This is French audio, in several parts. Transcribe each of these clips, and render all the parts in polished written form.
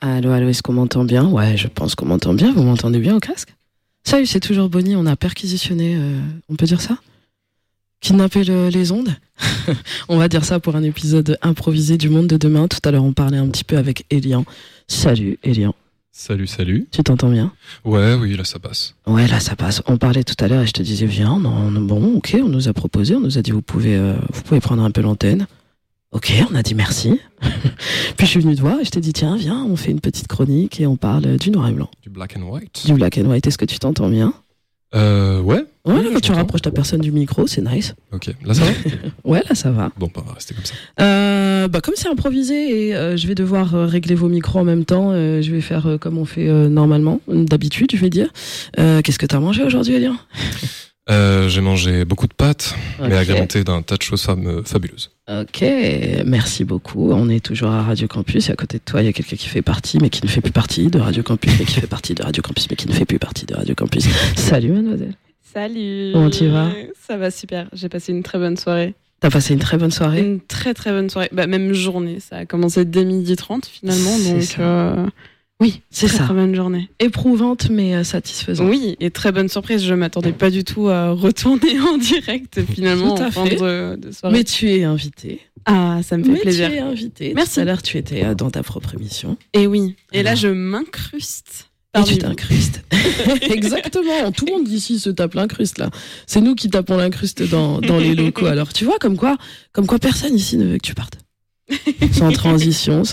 Allô, allô, est-ce qu'on m'entend bien? Ouais, je pense qu'on m'entend bien. Vous m'entendez bien au casque? Salut, c'est toujours Bonnie, on a perquisitionné, on peut dire ça? Kidnapper les ondes. On va dire ça pour un épisode improvisé du Monde de demain. Tout à l'heure, on parlait un petit peu avec Elian. Salut, Elian. Salut, salut. Tu t'entends bien? Ouais, oui, là ça passe. Ouais, là ça passe. On parlait tout à l'heure et je te disais, viens, bon, ok, on nous a proposé, on nous a dit, vous pouvez prendre un peu l'antenne. Ok, on a dit merci. Puis je suis venu te voir et je t'ai dit, tiens, viens, on fait une petite chronique et on parle du noir et blanc. Du black and white. Du black and white, est-ce que tu t'entends bien? Ouais. Ouais, quand tu rapproches ta personne du micro, c'est nice. Ok, là ça va? Ouais, là ça va. Bon, bah, on va rester comme ça. Comme c'est improvisé et je vais devoir régler vos micros en même temps, je vais faire comme on fait normalement, d'habitude, je vais dire. Qu'est-ce que t'as mangé aujourd'hui, Elian? J'ai mangé beaucoup de pâtes, Ok. mais agrémenté d'un tas de choses fabuleuses. Ok, merci beaucoup. On est toujours à Radio Campus et à côté de toi, il y a quelqu'un qui fait partie, mais qui ne fait plus partie de Radio Campus, mais qui fait partie de Radio Campus, mais qui ne fait plus partie de Radio Campus. Salut, mademoiselle. Salut. Comment tu vas? Ça va super. J'ai passé une très bonne soirée. T'as passé une très bonne soirée? Une très très bonne soirée. Bah, même journée. Ça a commencé dès 12h30 finalement. C'est Donc ça. oui, C'est très, ça. Très bonne journée. Éprouvante, mais satisfaisante. Oui, et très bonne surprise. Je m'attendais pas du tout à retourner en direct finalement Tout à en fin fait. de soirée. Mais tu es invitée. Ah, ça me fait plaisir. Tu es invitée. Merci. Tout à l'heure, tu étais dans ta propre émission. Et oui. Et là, Alors. je m'incruste. Et parmi tu vous. t'incrustes. Exactement. Tout le monde d'ici se tape l'incruste, là. C'est nous qui tapons l'incruste dans les locaux. Alors, tu vois, comme quoi personne ici ne veut que tu partes. Sans transition.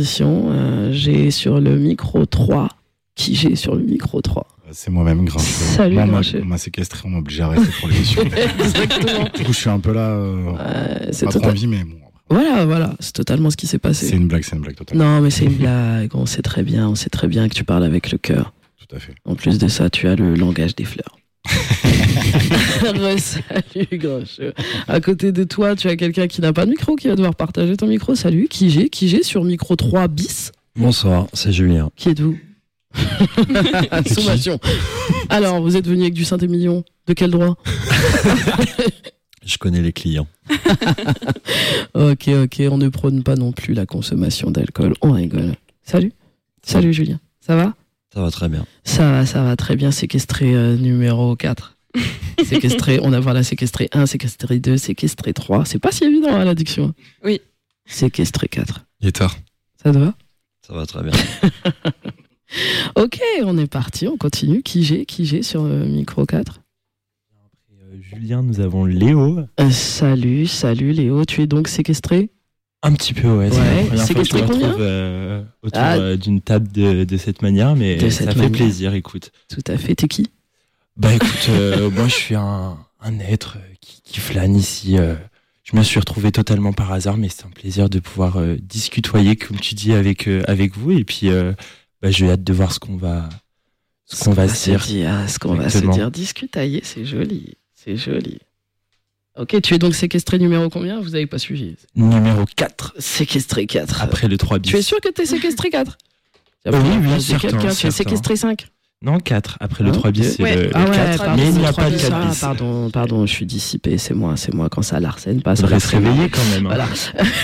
J'ai sur le micro 3. Qui j'ai sur le micro 3? C'est moi-même, Grincheux. Salut, Moi, Grincheux. on m'a séquestré, on m'a obligé à rester pour l'émission. Exactement. Du coup, je suis un peu là, C'est pas trop total... envie, mais bon. Voilà. C'est totalement ce qui s'est passé. C'est une blague totalement. Non, mais c'est une blague. On sait très bien que tu parles avec le cœur. Tout à fait. En plus de ça, tu as le langage des fleurs. Salut, Grincheux. À côté de toi, tu as quelqu'un qui n'a pas de micro, qui va devoir partager ton micro. Salut, qui j'ai sur micro 3 bis. Bonsoir, c'est Julien. Qui êtes-vous? Sommation. Alors, vous êtes venu avec du Saint-Émilion. De quel droit? Je connais les clients. Ok, on ne prône pas non plus la consommation d'alcool. On rigole. Salut Julien. Ça va? Ça va très bien. Ça va très bien. Séquestré numéro 4. Séquestré, on a voilà séquestré 1, séquestré 2, séquestré 3. C'est pas si évident à l'addiction. Oui. Séquestré 4. Il est tard. Ça te va? Ça va très bien. Ok, on est parti, on continue. Qui j'ai sur micro 4? Julien, nous avons Léo. Salut Léo, tu es donc séquestré? Un petit peu, ouais. C'est Ouais. la première fois que je Séquestré me combien? retrouve autour d'une table de cette manière, mais De ça cette fait manière. plaisir, écoute. Tout à fait, t'es qui? Bah écoute, moi je suis un être qui flâne ici. Je me suis retrouvé totalement par hasard, mais c'est un plaisir de pouvoir discutoyer, comme tu dis, avec vous. Et puis, j'ai hâte de voir ce qu'on va se dire. Ce qu'on va se Exactement. dire. Discutailler, c'est joli. Ok, tu es donc séquestré numéro combien? Vous n'avez pas suivi. Numéro 4, Séquestré 4. après le 3 bis. Tu es sûr que tu es séquestré 4? Oui, Quelqu'un, tu es certain. séquestré 5? Non, 4. Après le 3 bis, c'est Ouais. le Ah ouais, 4. pardon, Mais il n'y a le pas de 3 4 bis. bis. Ah, pardon, je suis dissipé. C'est moi quand ça l'arsène pas. On Ça devrait se l'arsène. réveiller quand même. Hein. Voilà.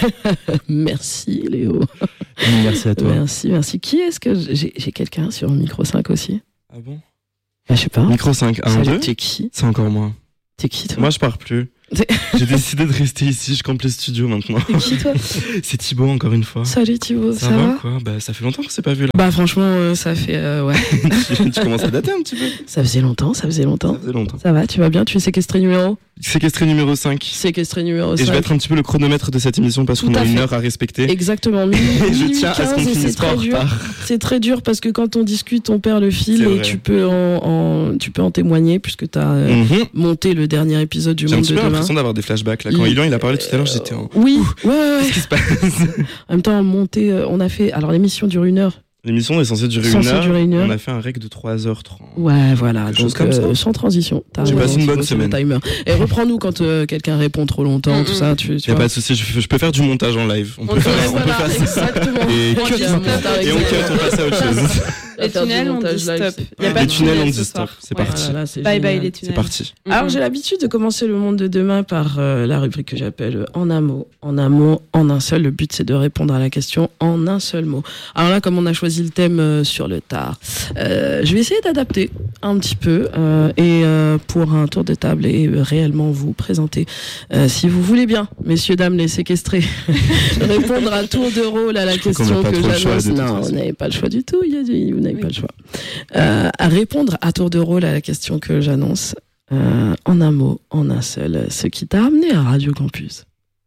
Merci Léo. Merci à toi. Merci. Qui est-ce que j'ai quelqu'un sur micro 5 aussi? Ah bon? Je sais pas. Micro 5, 1, Salut, 2 t'es qui? C'est encore moins. T'es qui toi? Moi je pars plus. J'ai décidé de rester ici, je campe les studios maintenant. T'es qui toi? C'est Thibaut encore une fois. Salut Thibaut, ça va va? ou quoi? Bah ça fait longtemps qu'on s'est pas vu là. Bah franchement, ça fait ouais. Tu commences à dater un petit peu. Ça faisait longtemps. Ça faisait longtemps. Ça va, tu vas bien? Tu es séquestré numéro? Séquestré numéro 5. Séquestré numéro 5. Et je vais être un petit peu le chronomètre de cette émission parce Tout qu'on à a une fait. heure à respecter. Exactement. Et je Minuit tiens à ce 15, qu'on et finisse c'est pas en très dur. retard. C'est très dur parce que quand on discute, on perd le fil C'est et vrai. tu peux en témoigner puisque tu as Mhm. monté le dernier épisode du J'ai un Monde petit de peu demain. l'impression d'avoir des flashbacks là. Quand il a parlé tout à l'heure, j'étais en. Oui, ouais. Qu'est-ce qui se passe? En même temps, on a fait. Alors l'émission dure 1 heure. L'émission est censée durer Censée durer 1 heure. On a fait un rec de 3h30. Ouais, voilà. Quelque chose Donc comme ça. sans transition. T'as J'ai raison, passé une bonne c'est le semaine. timer. Et reprends-nous quand quelqu'un répond trop longtemps, tout ça. Tu Y a vois. pas de souci, je peux faire du montage en live. On peut faire ça. Exactement. Et Moi, cut qui ai un maintenant. montage, Et on cut, exactement. on passe à autre chose. Les tunnels, on dit stop. Il y a pas Les de tunnels, on tunnel dit ce stop. soir. C'est Ouais. parti. Ah là là, c'est Bye bye génial. les tunnels. C'est parti. Alors j'ai l'habitude de commencer le monde de demain par la rubrique que j'appelle en un mot, en un seul. Le but c'est de répondre à la question en un seul mot. Alors là, comme on a choisi le thème sur le tard, je vais essayer d'adapter un petit peu et pour un tour de table et réellement vous présenter, si vous voulez bien, messieurs dames les séquestrés, répondre à tour de rôle à la Je crois qu'on question n'a pas que trop le choix, j'annonce. de toute Non, façon. vous n'avez pas le choix du tout. Vous n'avez pas le choix. À répondre à tour de rôle à la question que j'annonce. En un mot, en un seul, ce qui t'a amené à Radio Campus.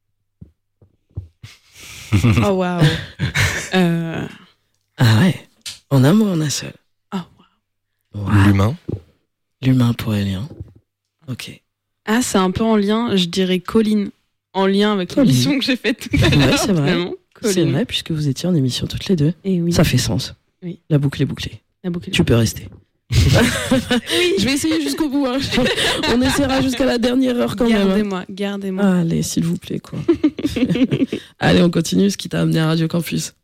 Oh waouh. Ah ouais, en un mot, en un seul. Ah Wow. L'humain. L'humain pour Elien. Ok. Ah, c'est un peu en lien, je dirais Colline. En lien avec Colline. l'émission que j'ai faite tout à Ouais, l'heure. c'est vrai. finalement. C'est Colline. vrai, puisque vous étiez en émission toutes les deux. Et oui. Ça fait sens. Oui. La boucle est bouclée. La boucle. Tu peux rester. Je vais essayer jusqu'au bout. Hein. On essaiera jusqu'à la dernière heure quand même. Hein. Gardez-moi, gardez-moi. Allez, s'il vous plaît, quoi. Allez, on continue. Ce qui t'a amené à Radio Campus.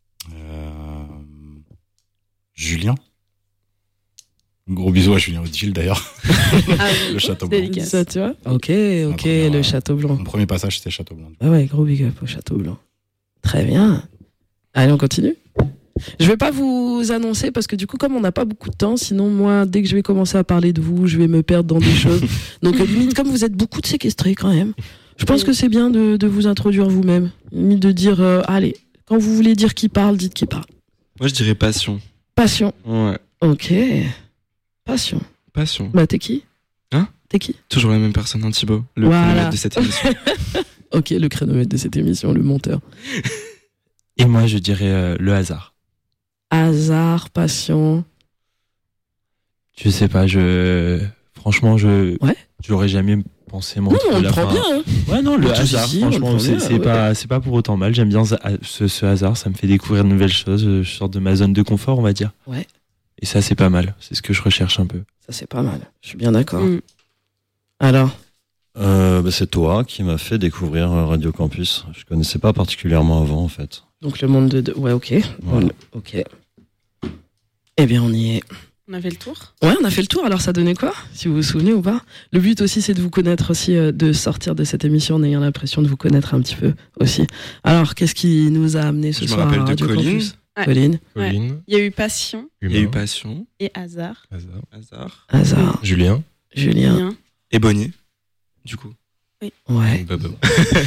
Julien. Gros bisous à Julien Odile d'ailleurs. Ah oui, Le Château Blanc. dédicace. Ça, tu vois. Ok, première, le Château Blanc. Mon premier passage, c'était Château Blanc. Ah ouais, gros big up au Château Blanc. Très bien. Allez, on continue. Je vais pas vous annoncer parce que du coup, comme on n'a pas beaucoup de temps, sinon moi, dès que je vais commencer à parler de vous, je vais me perdre dans des choses. Donc limite, comme vous êtes beaucoup de séquestrés quand même, je pense que c'est bien de vous introduire vous-même. Limite de dire, allez, quand vous voulez dire qui parle, dites qui parle. Moi, je dirais passion. Passion. Ouais. Ok. Passion. Passion. Bah, t'es qui Hein T'es qui Toujours la même personne, hein, Thibaut. Le Voilà. chronomètre de cette émission. Ok, le chronomètre de cette émission, le monteur. Et moi, je dirais le hasard. Hasard, passion. Je sais pas, franchement, Ouais. j'aurais jamais pensé m'en Non, retrouver on le là. prend Enfin, bien. Hein. Ouais, non, le Tout hasard, ici, on le franchement, prend c'est bien, ouais. c'est pas pour autant mal. J'aime bien ce hasard, ça me fait découvrir de nouvelles choses. Je sors de ma zone de confort, on va dire. Ouais. Et ça, c'est pas mal. C'est ce que je recherche un peu. Ça, c'est pas mal. Je suis bien d'accord. Mm. Alors C'est toi qui m'as fait découvrir Radio Campus. Je connaissais pas particulièrement avant, en fait. donc le monde de... Ouais, ok. Voilà. Ok. Eh bien, on y est. On a fait le tour. Ouais, on a fait le tour. Alors, ça donnait quoi? Si vous vous souvenez ou pas? Le but aussi, c'est de vous connaître aussi, de sortir de cette émission en ayant l'impression de vous connaître un petit peu aussi. Alors, qu'est-ce qui nous a amené ce Je me soir rappelle à de Radio Colline. Campus? Ouais. Colline, Colline. Il y a eu passion Il y a eu Humain. passion, et hasard. Hasard. hasard, hasard, Julien. Julien. Rien. et Bonnier. Du coup. Ouais. Bah, bah.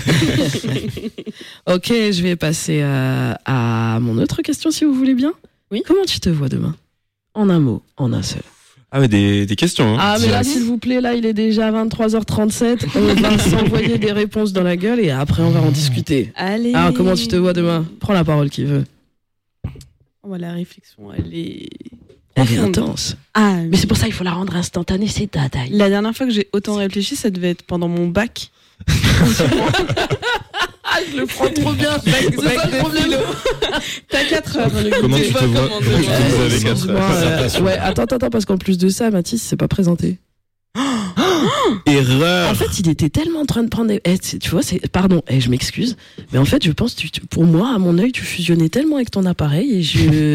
Ok, je vais passer à mon autre question si vous voulez bien. Oui. Comment tu te vois demain? En un mot, en un seul. Ah, mais des questions. Hein. Ah, mais là, Direct. s'il vous plaît, là, il est déjà 23h37. On va s'envoyer des réponses dans la gueule et après, on va en discuter. Allez. Alors, comment tu te vois demain? Prends la parole qui veut. Oh, la réflexion, elle est. Elle est profonde. intense. Ah, Mais c'est pour ça qu'il faut la rendre instantanée, c'est ta taille. La dernière fois que j'ai autant réfléchi, ça devait être pendant mon bac. Ah, je le prends trop bien. C'est ça le problème. T'as 4 heures. Comment tu te vois Comment tu te vois avec quatre Excuse-moi, ouais, attends, parce qu'en plus de ça, Mathis s'est pas présenté. Erreur. En fait, il était tellement en train de prendre des... tu vois, pardon, je m'excuse, mais en fait, je pense, pour moi, à mon œil, tu fusionnais tellement avec ton appareil et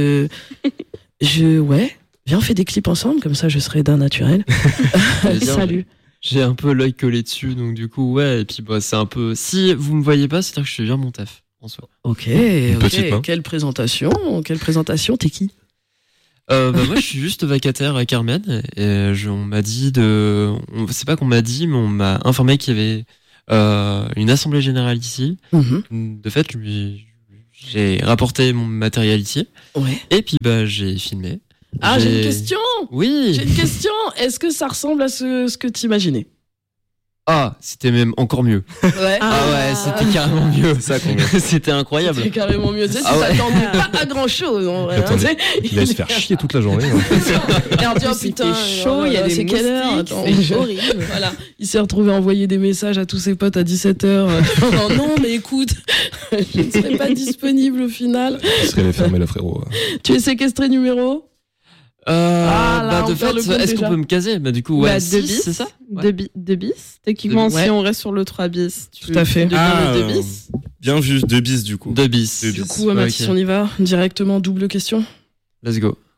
ouais, viens, on fait des clips ensemble, comme ça, je serai d'un naturel. Salut. J'ai un peu l'œil collé dessus, donc du coup, ouais, et puis bah, c'est un peu... Si vous me voyez pas, c'est-à-dire que je fais bien mon taf, en soi. Ok, petite main. Quelle présentation, t'es qui? Bah, moi, je suis juste vacataire à Carmen, et on m'a dit c'est pas qu'on m'a dit, mais on m'a informé qu'il y avait une assemblée générale ici. Mhm. De fait, j'ai rapporté mon matériel ici, Ouais. et puis bah, j'ai filmé. Ah, j'ai une question. Oui. J'ai une question. Est-ce que ça ressemble à ce que t'imaginais? Ah, c'était même encore mieux. Ouais. Ah ouais, c'était carrément mieux. Ça qu'on veut. C'était incroyable. C'est carrément mieux. Tu sais, tu Ah ouais. t'attendais pas à grand chose en vrai. Attendez, hein, tu sais. Il va se faire chier toute la journée. hein. Et on dit, oh C'était putain, chaud, il y a des c'est quelle heure? moustiques, Attends, c'est horrible. Voilà. Il s'est retrouvé à envoyer des messages à tous ses potes à 17h. Non, mais écoute, je ne serai pas disponible au final. Il serait les fermer le frérot. Tu es séquestré numéro? là, Bah, on de perd fait, le compte est-ce déjà. qu'on peut me caser? Bah, du coup, ouais, Bah, 2 six, bis, c'est ça? Ouais. 2 bis. Techniquement, Ouais. si on reste sur le 3 bis, tu Tout à fait. deviens Ah, le 2 bis. Bien vu, 2 bis du coup. 2 bis. Deux Du bis. coup, Ouais, Mathis, ok. on y va directement, double question. Let's go.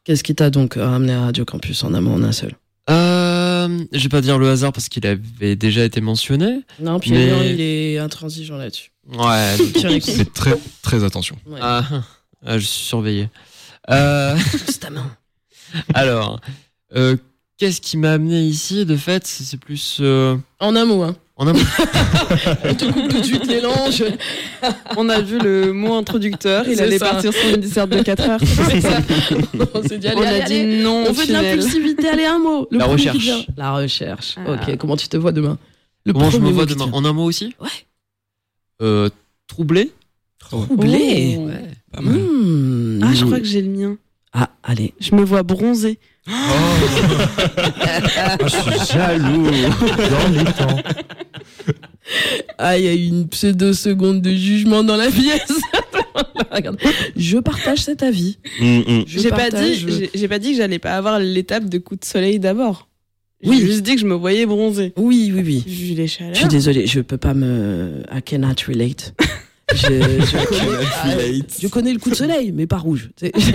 Qu'est-ce qui t'a donc ramené à Radio Campus en amont en un seul? Je vais pas dire le hasard parce qu'il avait déjà été mentionné. Non, puis il est intransigeant là-dessus. Ouais, C'est très, très attention. Ouais. Je suis surveillé. Pousse ta main. Alors, qu'est-ce qui m'a amené ici? De fait, c'est plus En un mot, hein. en amont. On te coupe tout de suite les langes. On a vu le mot introducteur, il C'est allait ça. partir sur une disserte de 4 heures. C'est ça. On s'est dit, allez, On a allez, dit non. on veut de tunnel. l'impulsivité, allez, un mot. Le La premier qui recherche. vient. La recherche. Ah. Ok, comment tu te vois demain? Le Comment je me premier vois mot qui demain? te vient. En un mot aussi? Ouais. Troublé. Troublé. Oh. Ouais. Pas mal. Ah, je crois que j'ai le mien. Ah, allez. Je me vois bronzé. Je suis jaloux. Dans les temps. Ah, il y a eu une pseudo-seconde de jugement dans la pièce. Regarde. Je partage cet avis. Je J'ai pas partage- dit, j'ai pas dit que j'allais pas avoir l'étape de coup de soleil d'abord. Oui. J'ai juste dit que je me voyais bronzé. Oui, oui, oui. J'ai vu les chaleurs. Je suis désolée, je peux pas me. I cannot relate. Je connais le coup de soleil, mais pas rouge.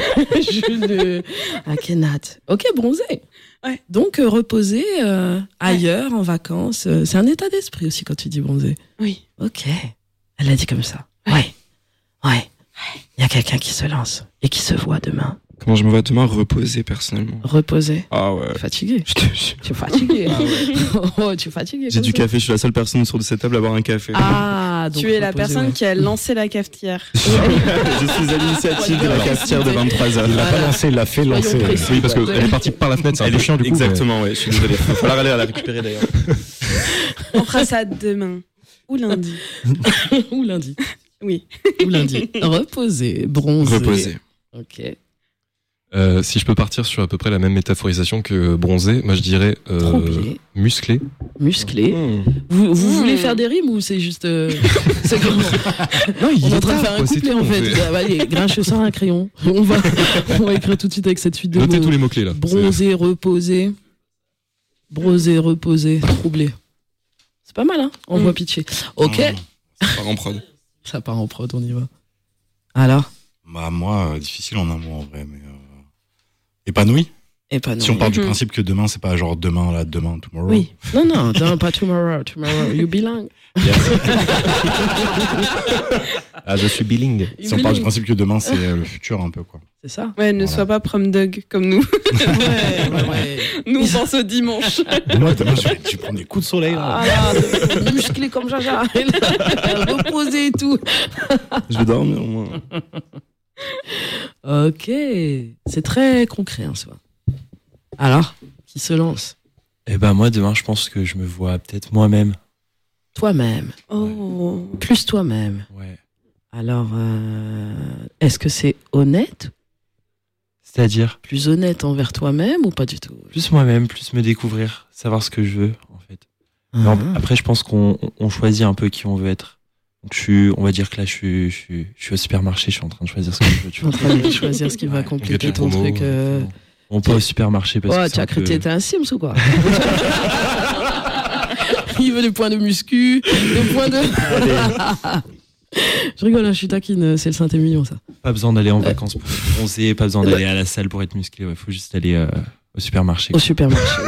I cannot. Ok, bronzé. Ouais. Donc, reposer ailleurs, en vacances. C'est un état d'esprit aussi quand tu dis bronzé. Oui. Ok. Elle l'a dit comme ça. Ouais. Ouais. Il y a quelqu'un qui se lance et qui se voit demain. Comment je me vois demain? Reposer personnellement. Reposer. Ah ouais. Fatigué. Je te jure. Tu es fatigué. Ah ouais. Oh, tu es fatigué. J'ai comme du ça. café, je suis la seule personne autour de cette table à boire un café. Ah, donc Tu es la reposer, personne ouais. qui a lancé la cafetière. Je suis à l'initiative de la cafetière de 23h. Il l'a pas lancé, il l'a fait Soyons lancer. précis. Oui, parce qu'elle est partie par la fenêtre, c'est un peu chiant du coup. Exactement, ouais, je suis désolé. Il va falloir aller la récupérer d'ailleurs. On fera ça demain. Ou lundi. Ou lundi. Oui. Ou lundi. Reposer, bronzer. Reposer. Ok. Si je peux partir sur à peu près la même métaphorisation que bronzé, moi je dirais Troublé. musclé. Musclé. Vous voulez faire des rimes ou c'est juste. C'est comment Non, On est en train de faire un couplet en fait. Ah, allez, Grincheux sort un crayon. On va écrire tout de suite avec cette suite de Notez mots. tous les mots-clés là. Bronzer, reposer. Bronzer, reposer. Troublé. C'est pas mal, hein? On voit pitcher. Ok. Ça part en prod. Ça part en prod, on y va. Alors? Bah, moi, difficile en un mot en vrai, mais. Épanoui? Épanoui. Si on part du principe que demain, c'est pas genre demain, là, demain, tomorrow. Oui. Non, non, pas tomorrow. Tomorrow, you belong. Ah, je suis bilingue. Si on part du principe que demain, c'est le futur un peu, quoi. C'est ça? Ouais, ne Voilà. sois pas prom dog comme nous. Ouais. Nous, on pense au dimanche. Moi, demain, je vais prendre des coups de soleil, là. Ah là, musclé comme Jaja. Reposer et tout. Je vais dormir au moins. Ok. C'est très concret en soi. Alors, qui se lance? Eh ben moi demain je pense que je me vois peut-être moi-même. Toi-même. Oh. Plus toi-même. Ouais. Alors, est-ce que c'est honnête? C'est-à-dire Plus honnête envers toi-même ou pas du tout? plus moi-même, plus me découvrir, savoir ce que je veux en fait. Ah. Non, après je pense qu'on choisit un peu qui on veut être. Donc on va dire que là je suis au supermarché, je suis en train de choisir ce que je veux. Tu en vois. train de choisir ce qui va Get compliquer les ton promos, truc. On pas au supermarché parce Ouais, que tu c'est as un cru que peu... t'étais un Sims ou quoi? Il veut des points de muscu, des points de. Je rigole, hein, je suis taquine, c'est le Saint-Émilion ça. Pas besoin d'aller en vacances pour bronzer, pas besoin d'aller à la salle pour être musclé. Il faut juste aller au supermarché. Au supermarché.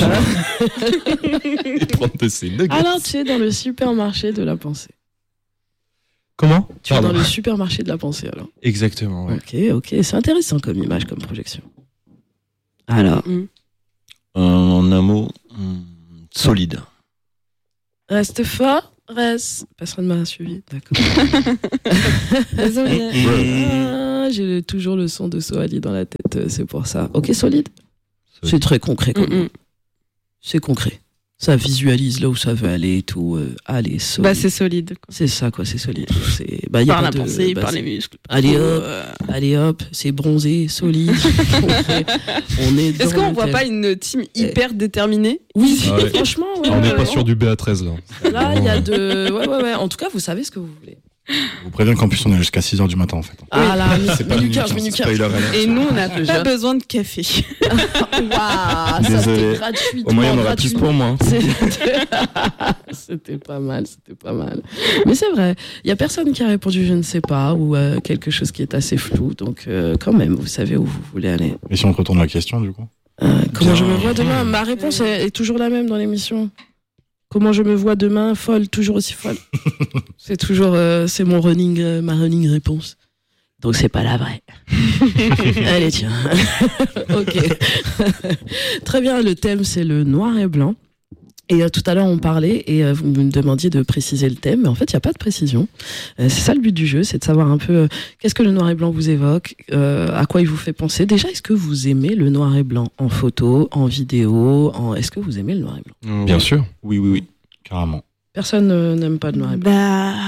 Et prendre de ces nuggets. Alors tu es dans le supermarché de la pensée. Comment Tu es dans le supermarché de la pensée alors. Exactement. Ouais. Ok, c'est intéressant comme image, comme projection. Alors, En un mot, solide. reste fort, reste. Personne ne m'a suivi, d'accord. Désolé. Ah, j'ai toujours le son de Soali dans la tête, c'est pour ça. Ok, solide. C'est très concret comme mot. C'est concret. Ça visualise là où ça veut aller et tout. Allez, solide. Bah, c'est solide. Quoi. C'est ça, quoi, c'est solide. C'est... Bah, y a Par pas la de- pensée, bah, par c'est- les muscles. Allez hop, c'est bronzé, solide. concret. On est dans Est-ce qu'on le voit thème. pas une team hyper déterminée? Oui, Ah ouais. franchement, ouais. On n'est ouais, pas ouais. sur du BA13 là. Là, il y a de. Ouais. En tout cas, vous savez ce que vous voulez. Vous préviens qu'en plus, on est jusqu'à 6h du matin, en fait. Ah là, C'est pas minute 15, minute minute 15, 15. spoiler alert. Et nous, on n'a pas besoin de café. Waouh, ça Désolé. c'était gratuitement Au moins, il y en aura gratuit. plus pour moi. C'était pas mal, c'était pas mal. Mais c'est vrai, il y a personne qui a répondu je ne sais pas ou quelque chose qui est assez flou, donc quand même, vous savez où vous voulez aller. Et si on te retourne la question, du coup Comment je me vois demain? Ma réponse est toujours la même dans l'émission. Comment je me vois demain? Folle, toujours aussi folle. C'est toujours, c'est mon ma running réponse. Donc c'est pas la vraie. Allez tiens. Ok. Très bien, le thème c'est le noir et blanc. Et tout à l'heure on parlait et vous me demandiez de préciser le thème, mais en fait il n'y a pas de précision. C'est ça le but du jeu, c'est de savoir un peu qu'est-ce que le noir et blanc vous évoque, à quoi il vous fait penser. Déjà, est-ce que vous aimez le noir et blanc en photo, en vidéo, est-ce que vous aimez le noir et blanc? Bien sûr. Oui. Carrément. Personne n'aime pas le noir et blanc.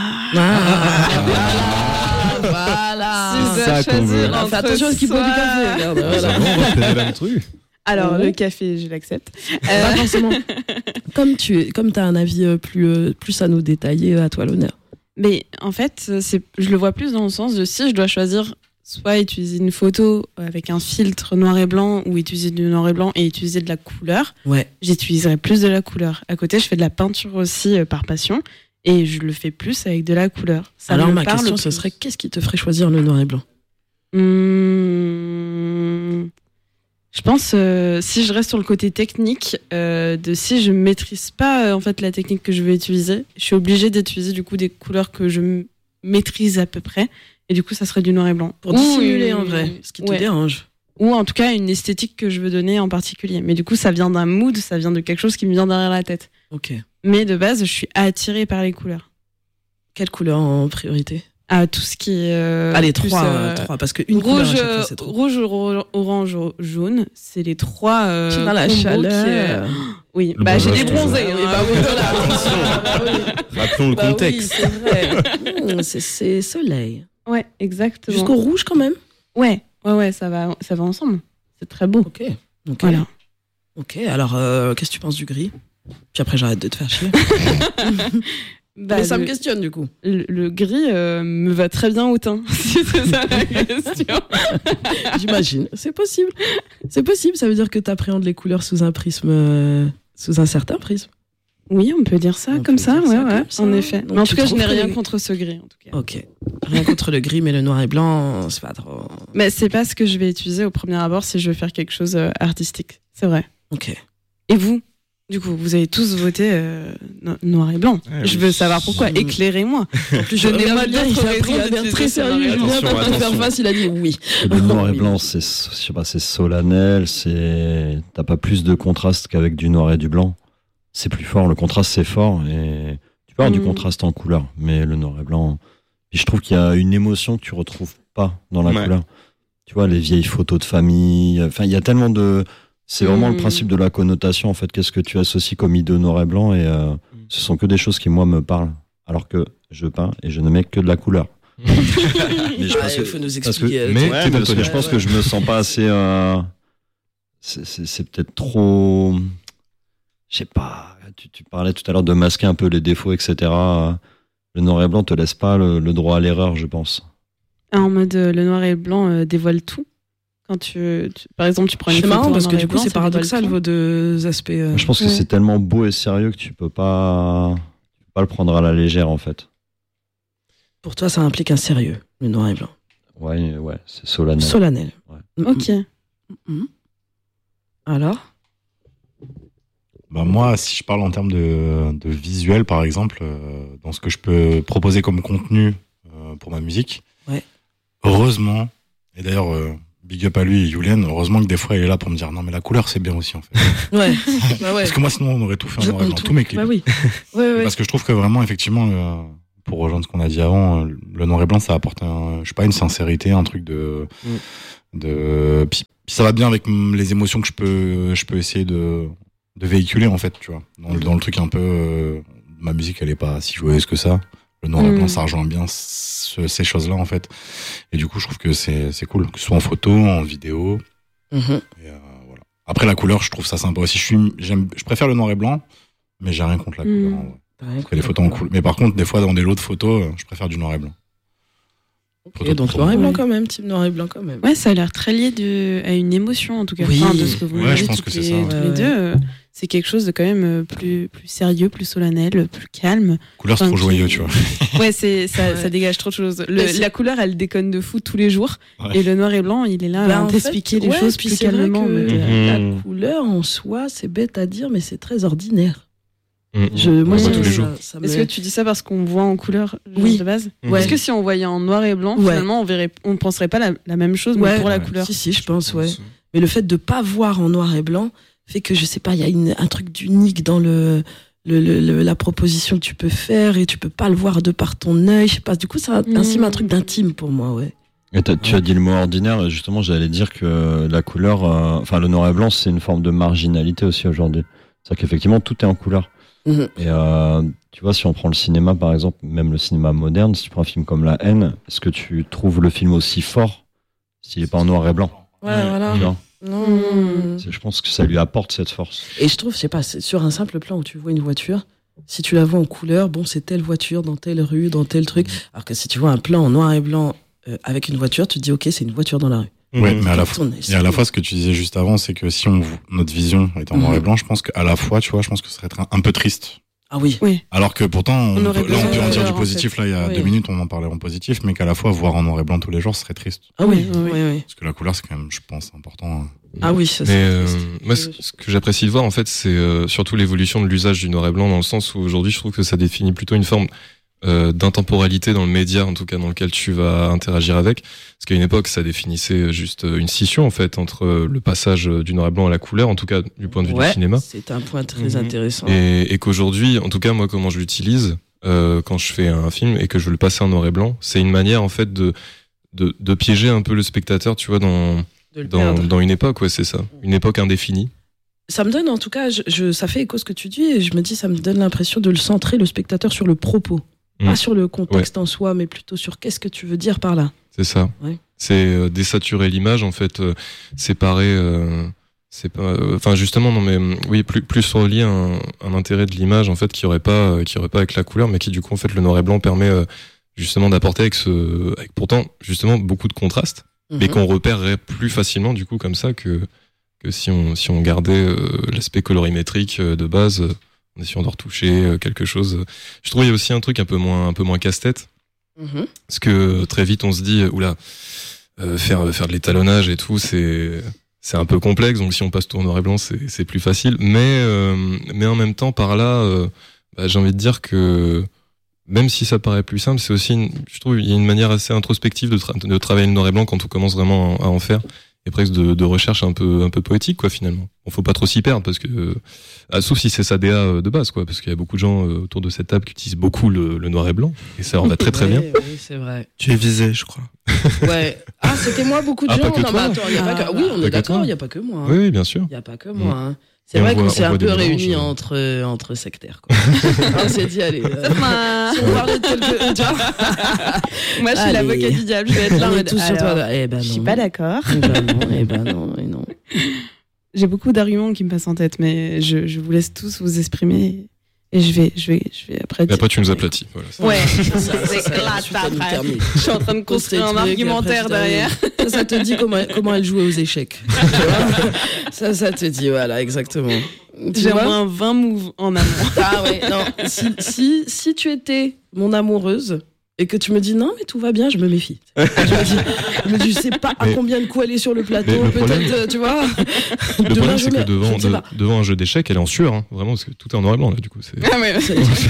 Voilà. Si ça qu'on veut. Fais attention à ce qu'il boit du café. Regarde, voilà. On va faire la truc. Alors, le café, je l'accepte. Pas forcément. Comme t'as un avis plus à nous détailler, à toi l'honneur. Mais en fait, je le vois plus dans le sens de si je dois choisir soit utiliser une photo avec un filtre noir et blanc ou utiliser du noir et blanc et utiliser de la couleur, Ouais. j'utiliserai plus de la couleur. À côté, je fais de la peinture aussi par passion et je le fais plus avec de la couleur. Ça Alors me ma parle question, plus. ce serait qu'est-ce qui te ferait choisir le noir et blanc? Je pense, si je reste sur le côté technique, si je maîtrise pas en fait la technique que je vais utiliser, je suis obligée d'utiliser du coup des couleurs que je maîtrise à peu près, et du coup ça serait du noir et blanc. Pour dissimuler en vrai, ce qui te Ouais. dérange. Ou en tout cas une esthétique que je veux donner en particulier. Mais du coup ça vient d'un mood, ça vient de quelque chose qui me vient derrière la tête. Ok. Mais de base, je suis attirée par les couleurs. Quelle couleur en priorité? À tout ce qui est... Allez, plus, trois, parce que une couleur à rouge, chaque fois, c'est trop. rouge, orange, jaune, c'est les trois Qui dans la combos chaleur. Oui, Le bah j'ai bronzage, des bronzés. Ah oui, hein. bah oui, voilà, attention. Bah oui. Rappelons le Bah oui, contexte. c'est vrai. C'est soleil. Ouais, exactement. Jusqu'au rouge quand même. Ouais, ça va ensemble. C'est très beau. Ok. Voilà. Ok, alors qu'est-ce que tu penses du gris? Puis après j'arrête de te faire chier. Bah, Mais ça me le, questionne du coup. le gris me va très bien au teint, si c'est ça la question. J'imagine. C'est possible. C'est possible, ça veut dire que tu appréhendes les couleurs sous un prisme, sous un certain prisme. Oui, on peut dire ça On comme peut ça, dire ça ouais, comme ça. en effet. Donc Mais en tu tout cas, je n'ai trouves que rien les- contre ce gris, en tout cas. Ok. Rien contre le gris, mais le noir et blanc, c'est pas trop. Mais c'est pas ce que je vais utiliser au premier abord si je veux faire quelque chose artistique. C'est vrai. Ok. Et vous? Du coup, vous avez tous voté noir et blanc. Je veux savoir pourquoi. Éclairez-moi. En plus, Donnez-moi Julien, d'autres il a pris raisons un air d'utiliser très ce noir sérieux. et blanc. Julien, Attention, pas te faire attention. face, il a dit oui. Le noir et Oui. blanc, je sais pas, c'est solennel, t'as pas plus de contraste qu'avec du noir et du blanc. C'est plus fort, le contraste c'est fort et tu peux avoir du contraste en couleur, mais le noir et blanc. Et je trouve qu'il y a une émotion que tu retrouves pas dans la Ouais. couleur. Tu vois, les vieilles photos de famille, enfin, il y a tellement de. C'est vraiment le principe de la connotation, en fait. Qu'est-ce que tu associes comme idée noir et blanc et ce sont que des choses qui, moi, me parlent. Alors que je peins et je ne mets que de la couleur. Mais je pense Il que- faut nous parce expliquer. que, Mais ouais, t'es parce que daltonien. je pense que je me sens pas assez. C'est peut-être trop. Je sais pas. Tu parlais tout à l'heure de masquer un peu les défauts, etc. Le noir et blanc te laisse pas le droit à l'erreur, je pense. En mode le noir et blanc dévoile tout. Quand par exemple, tu prends une C'est photo marrant en parce que noir et du coup, blanc, c'est ça dévoile paradoxal tout. vos deux aspects. Je pense que Ouais. c'est tellement beau et sérieux que tu peux pas le prendre à la légère, en fait. Pour toi, ça implique un sérieux, le noir et blanc. Ouais, c'est solennel. Solennel. Ouais. Ok. Alors Bah moi, si je parle en termes de visuel, par exemple, dans ce que je peux proposer comme contenu pour ma musique, Ouais. heureusement, et d'ailleurs, big up à lui et Julien, heureusement que des fois il est là pour me dire non mais la couleur c'est bien aussi en fait. Ouais. Bah ouais. Parce que moi sinon on aurait tout fait en noir et blanc, tous mes clips. Bah oui. Ouais, ouais. Parce que je trouve que vraiment effectivement, pour rejoindre ce qu'on a dit avant, le noir et blanc ça apporte je sais pas, une sincérité, un truc puis ça va bien avec les émotions que je peux essayer de véhiculer en fait, tu vois. Dans le truc un peu, ma musique elle est pas si joyeuse que ça. Le noir et blanc ça rejoint bien ces choses-là en fait. Et du coup je trouve que c'est cool, que ce soit en photo, en vidéo. Mhm. Et, voilà. Après la couleur je trouve ça sympa aussi. Je préfère le noir et blanc, mais j'ai rien contre la couleur. En vrai. Les photos en couleur. Mais par contre, des fois, dans des lots de photos, je préfère du noir et blanc. Ok, donc noir et blanc quand même, type noir et blanc quand même. Ouais, ça a l'air très lié à une émotion en tout cas. Oui. Enfin, de ce que vous Ouais, m'avez je pense toutes que c'est les- ça. tous les deux. C'est quelque chose de quand même plus sérieux, plus solennel, plus calme. Couleur, c'est Enfin, trop joyeux, tu vois. Ouais, ça dégage trop de choses. La couleur, elle déconne de fou tous les jours. Ouais. Et le noir et blanc, il est là Bah, à en t'expliquer fait, les ouais, choses puis plus c'est vrai calmement. que mais- la couleur en soi, c'est bête à dire, mais c'est très ordinaire. Moi, Moi, on voit ça- tous les jours. ça Est-ce me- que tu dis ça parce qu'on voit en couleur Oui. de base Ouais. Est-ce que si on voyait en noir et blanc, Ouais. finalement, on ne penserait pas la même chose, mais Ouais. pour la Ouais. couleur Si, je pense, ouais. Mais le fait de pas voir en noir et blanc fait que, je sais pas, il y a un truc d'unique dans la proposition que tu peux faire et tu peux pas le voir de par ton œil. Je sais pas. Du coup, ça intime un truc d'intime pour moi, ouais. Et tu as dit le mot ordinaire, et justement, j'allais dire que la couleur, enfin, le noir et blanc, c'est une forme de marginalité aussi aujourd'hui. C'est-à-dire qu'effectivement, tout est en couleur. Mhm. Et tu vois, si on prend le cinéma, par exemple, même le cinéma moderne, si tu prends un film comme La Haine, est-ce que tu trouves le film aussi fort s'il n'est pas en noir et blanc? Ouais, voilà. Non. Non. Je pense que ça lui apporte cette force. Et je trouve, je sais pas, c'est sur un simple plan où tu vois une voiture, si tu la vois en couleur, bon, c'est telle voiture dans telle rue, dans tel truc. Alors que si tu vois un plan en noir et blanc avec une voiture, tu te dis, ok, c'est une voiture dans la rue. Ouais, mais à la Ton œil, Et à la fois, ce que tu disais juste avant, c'est que si notre vision était en noir et blanc, je pense qu'à la fois, tu vois, je pense que ce serait un peu triste. Ah oui. Alors que pourtant, On aurait là, besoin on peut en de dire du couleur, en positif. fait. Là, il y a Oui. 2 minutes, on en parlait en positif, mais qu'à la fois, voir en noir et blanc tous les jours, ce serait triste. Ah oui, Oui, oui. oui, oui. Parce que la couleur, c'est quand même, je pense, important. Ah oui, ça Mais c'est triste. moi, ce que j'apprécie de voir, en fait, c'est surtout l'évolution de l'usage du noir et blanc, dans le sens où aujourd'hui, je trouve que ça définit plutôt une forme d'intemporalité dans le média, en tout cas dans lequel tu vas interagir avec. Parce qu'à une époque, ça définissait juste une scission, en fait, entre le passage du noir et blanc à la couleur, en tout cas du point de vue du cinéma. C'est un point très Mhm. intéressant. Et qu'aujourd'hui, en tout cas, moi, comment je l'utilise quand je fais un film et que je veux le passer en noir et blanc, c'est une manière, en fait, de piéger un peu le spectateur, tu vois, De le perdre. dans une époque, ouais, c'est ça. Une époque indéfinie. Ça me donne, en tout cas, ça fait écho à ce que tu dis, et je me dis, ça me donne l'impression de le centrer, le spectateur, sur le propos. Pas sur le contexte en soi, mais plutôt sur qu'est-ce que tu veux dire par là. C'est ça. Ouais. C'est désaturer l'image, en fait, séparer. C'est pas. Enfin, justement, non, mais oui, plus relier un intérêt de l'image, en fait, qui aurait pas avec la couleur, mais qui du coup, en fait, le noir et blanc permet justement d'apporter avec pourtant justement beaucoup de contraste, mais qu'on repérerait plus facilement du coup comme ça que si on gardait l'aspect colorimétrique de base. En essayant de retoucher quelque chose. Je trouve qu'il y a aussi un truc un peu moins casse-tête. Mhm. Parce que très vite on se dit, oula, faire de l'étalonnage et tout, c'est un peu complexe. Donc si on passe tout en noir et blanc, c'est plus facile. Mais en même temps, par là, j'ai envie de dire que même si ça paraît plus simple, c'est aussi, je trouve, il y a une manière assez introspective de travailler le noir et blanc quand on commence vraiment à en faire. Et presque de recherche un peu poétique, quoi, finalement. Bon, faut pas trop s'y perdre parce que, sauf si c'est sa DA de base, quoi, parce qu'il y a beaucoup de gens autour de cette table qui utilisent beaucoup le noir et blanc, et ça leur va très très bien. Oui, c'est vrai. Tu es visé, je crois. Ouais. Ah, c'était moi, beaucoup de Ah, gens. pas que Non, toi. mais attends, y a pas que... Oui, on Pas est que d'accord, toi. il n'y a pas que moi. Oui, oui, bien sûr. Il n'y a pas que moi. Hein. C'est Et vrai on qu'on voit- s'est on un voit peu des mélanges, réunis entre sectaires. Quoi. On s'est dit, allez, Moi, si on parlait de quelque... Tu vois je suis Allez. l'avocat du diable. Je vais être là en On est mode, tous sur alors, toi. Eh ben Je suis non. pas d'accord. Eh ben non, eh ben non, et non. J'ai beaucoup d'arguments qui me passent en tête, mais je vous laisse tous vous exprimer. Et je vais après Et dire. après, tu nous aplatis. Voilà. Ouais, C'est éclate ensuite, elle nous après. termine. Je suis en train de construire un Truc, argumentaire après, derrière. Ça te dit comment elle jouait aux échecs. Tu vois ça te dit, voilà, exactement. Tu J'ai au vois moins 20 moves en amont. Ah ouais, non. Si tu étais mon amoureuse et que tu me dis non, mais tout va bien, je me méfie. Je me dis, je sais pas à Mais- combien de coups elle est sur le plateau, mais le problème- peut-être, tu vois. Le Demain, problème, je c'est que me- je ne sais pas. devant un jeu d'échecs, elle est en sueur, hein, vraiment, parce que tout est en noir et blanc, là, du coup. Ah ouais.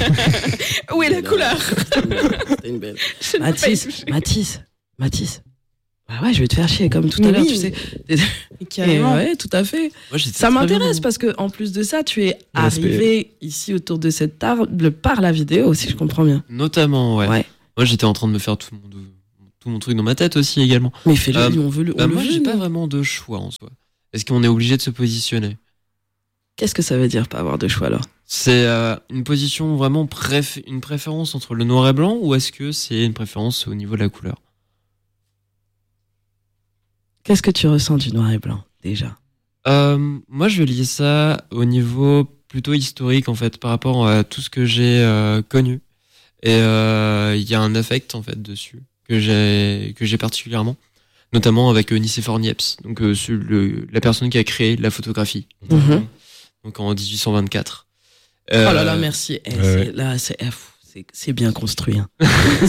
Où est la couleur C'était une belle. Je ne peux pas y toucher. Mathis. Bah ouais, je vais te faire chier comme tout à Mais l'heure, oui. tu sais. Carrément. Ouais, tout à fait. Moi, j'étais Ça très m'intéresse bien. parce que en plus de ça, tu es L'aspect- arrivé ici autour de cette table par la vidéo, si je comprends bien. Notamment, ouais. Ouais. Moi, j'étais en train de me faire tout mon truc dans ma tête aussi également. Mais fais-le, on veut le, on le Moi, veut, j'ai pas nous. vraiment de choix en soi. Est-ce qu'on est obligé de se positionner? Qu'est-ce que ça veut dire pas avoir de choix alors? C'est une position vraiment une préférence entre le noir et blanc ou est-ce que c'est une préférence au niveau de la couleur? Qu'est-ce que tu ressens du noir et blanc déjà? Moi, je vais lier ça au niveau plutôt historique en fait par rapport à tout ce que j'ai connu. Et il y a un affect en fait dessus que j'ai particulièrement, notamment avec Nicéphore Niepce, donc la personne qui a créé la photographie, donc en 1824. Oh là là, merci. C'est bien construit. Hein.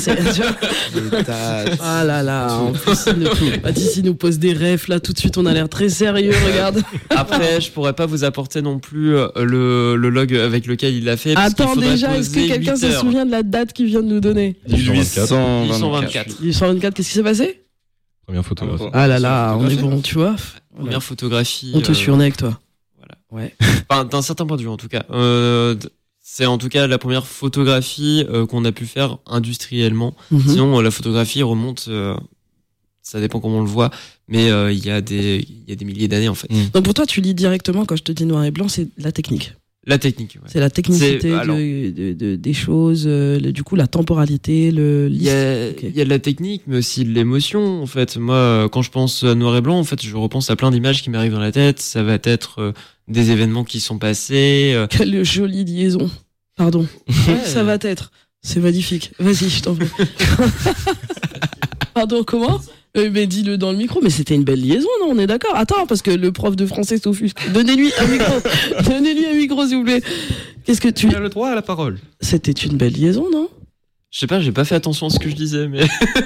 Ah là là, en plus, Mathis il nous pose des refs là, tout de suite on a l'air très sérieux, regarde. Après, je pourrais pas vous apporter non plus le log avec lequel il l'a fait. Attends, déjà, est-ce que quelqu'un se souvient de la date qu'il vient de nous donner? 1824. 1824, qu'est-ce qui s'est passé? Première photographie. Ah là là, on est bon, tu vois. Première photographie. On te suit, on est avec toi. Voilà. Ouais. Enfin, d'un certain point de vue en tout cas. C'est en tout cas la première photographie qu'on a pu faire industriellement. Sinon, la photographie remonte, ça dépend comment on le voit, mais il y a des milliers d'années en fait. Donc pour toi, tu lis directement quand je te dis noir et blanc, c'est la technique. La technique, ouais. C'est la technicité des choses, du coup la temporalité, il y a de la technique, mais aussi de l'émotion en fait. Moi, quand je pense à noir et blanc, en fait, je repense à plein d'images qui m'arrivent dans la tête. Ça va être des événements qui sont passés. Quelle jolie liaison. Pardon. Ça va être. C'est magnifique. Vas-y, je t'en prie. Pardon, comment? Mais dis-le dans le micro. Mais c'était une belle liaison, non? On est d'accord? Attends, parce que le prof de français s'offusque. Donnez-lui un micro. Donnez-lui un micro, s'il vous plaît. Qu'est-ce que tu... Il a le droit à la parole. C'était une belle liaison, non? Je sais pas, j'ai pas fait attention à ce que je disais, mais...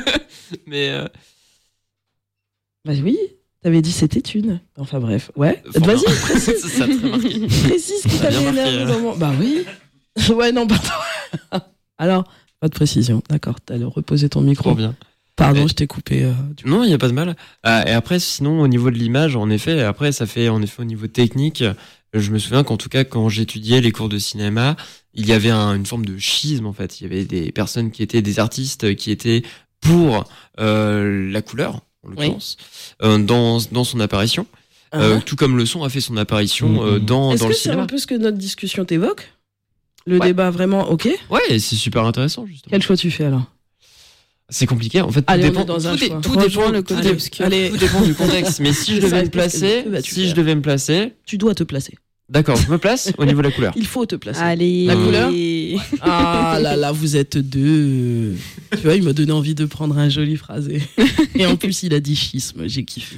Bah oui. T'avais dit c'était une. Enfin bref. Ouais. Vas-y, précise. Ça très marqué. Précise ce qui t'avait énervé au moment. Bah oui. Ouais, non, pardon. Alors, pas de précision. D'accord, t'allais reposer ton micro. Trop bien. Pardon, je t'ai coupé. Non, il n'y a pas de mal. Et après, sinon, au niveau de l'image, en effet, après, ça fait en effet au niveau technique. Je me souviens qu'en tout cas, quand j'étudiais les cours de cinéma, il y avait une forme de schisme, en fait. Il y avait des personnes qui étaient des artistes qui étaient pour la couleur, en l'occurrence, dans son apparition. Tout comme le son a fait son apparition dans le cinéma. Est-ce que c'est un peu ce que notre discussion t'évoque? Le débat vraiment, ok? Ouais, c'est super intéressant, justement. Quel choix tu fais alors? C'est compliqué, en fait. Tout Allez, dépend, on est dans un choix. Tout dépend le côté obscur. Tout dépend du contexte. Mais si je devais me placer, tu dois te placer. D'accord, je me place au niveau de la couleur. Il faut te placer. Allez. La couleur. Ah là là, vous êtes deux. Tu vois, il m'a donné envie de prendre un joli phrasé. Et en plus, il a dit schisme. J'ai kiffé.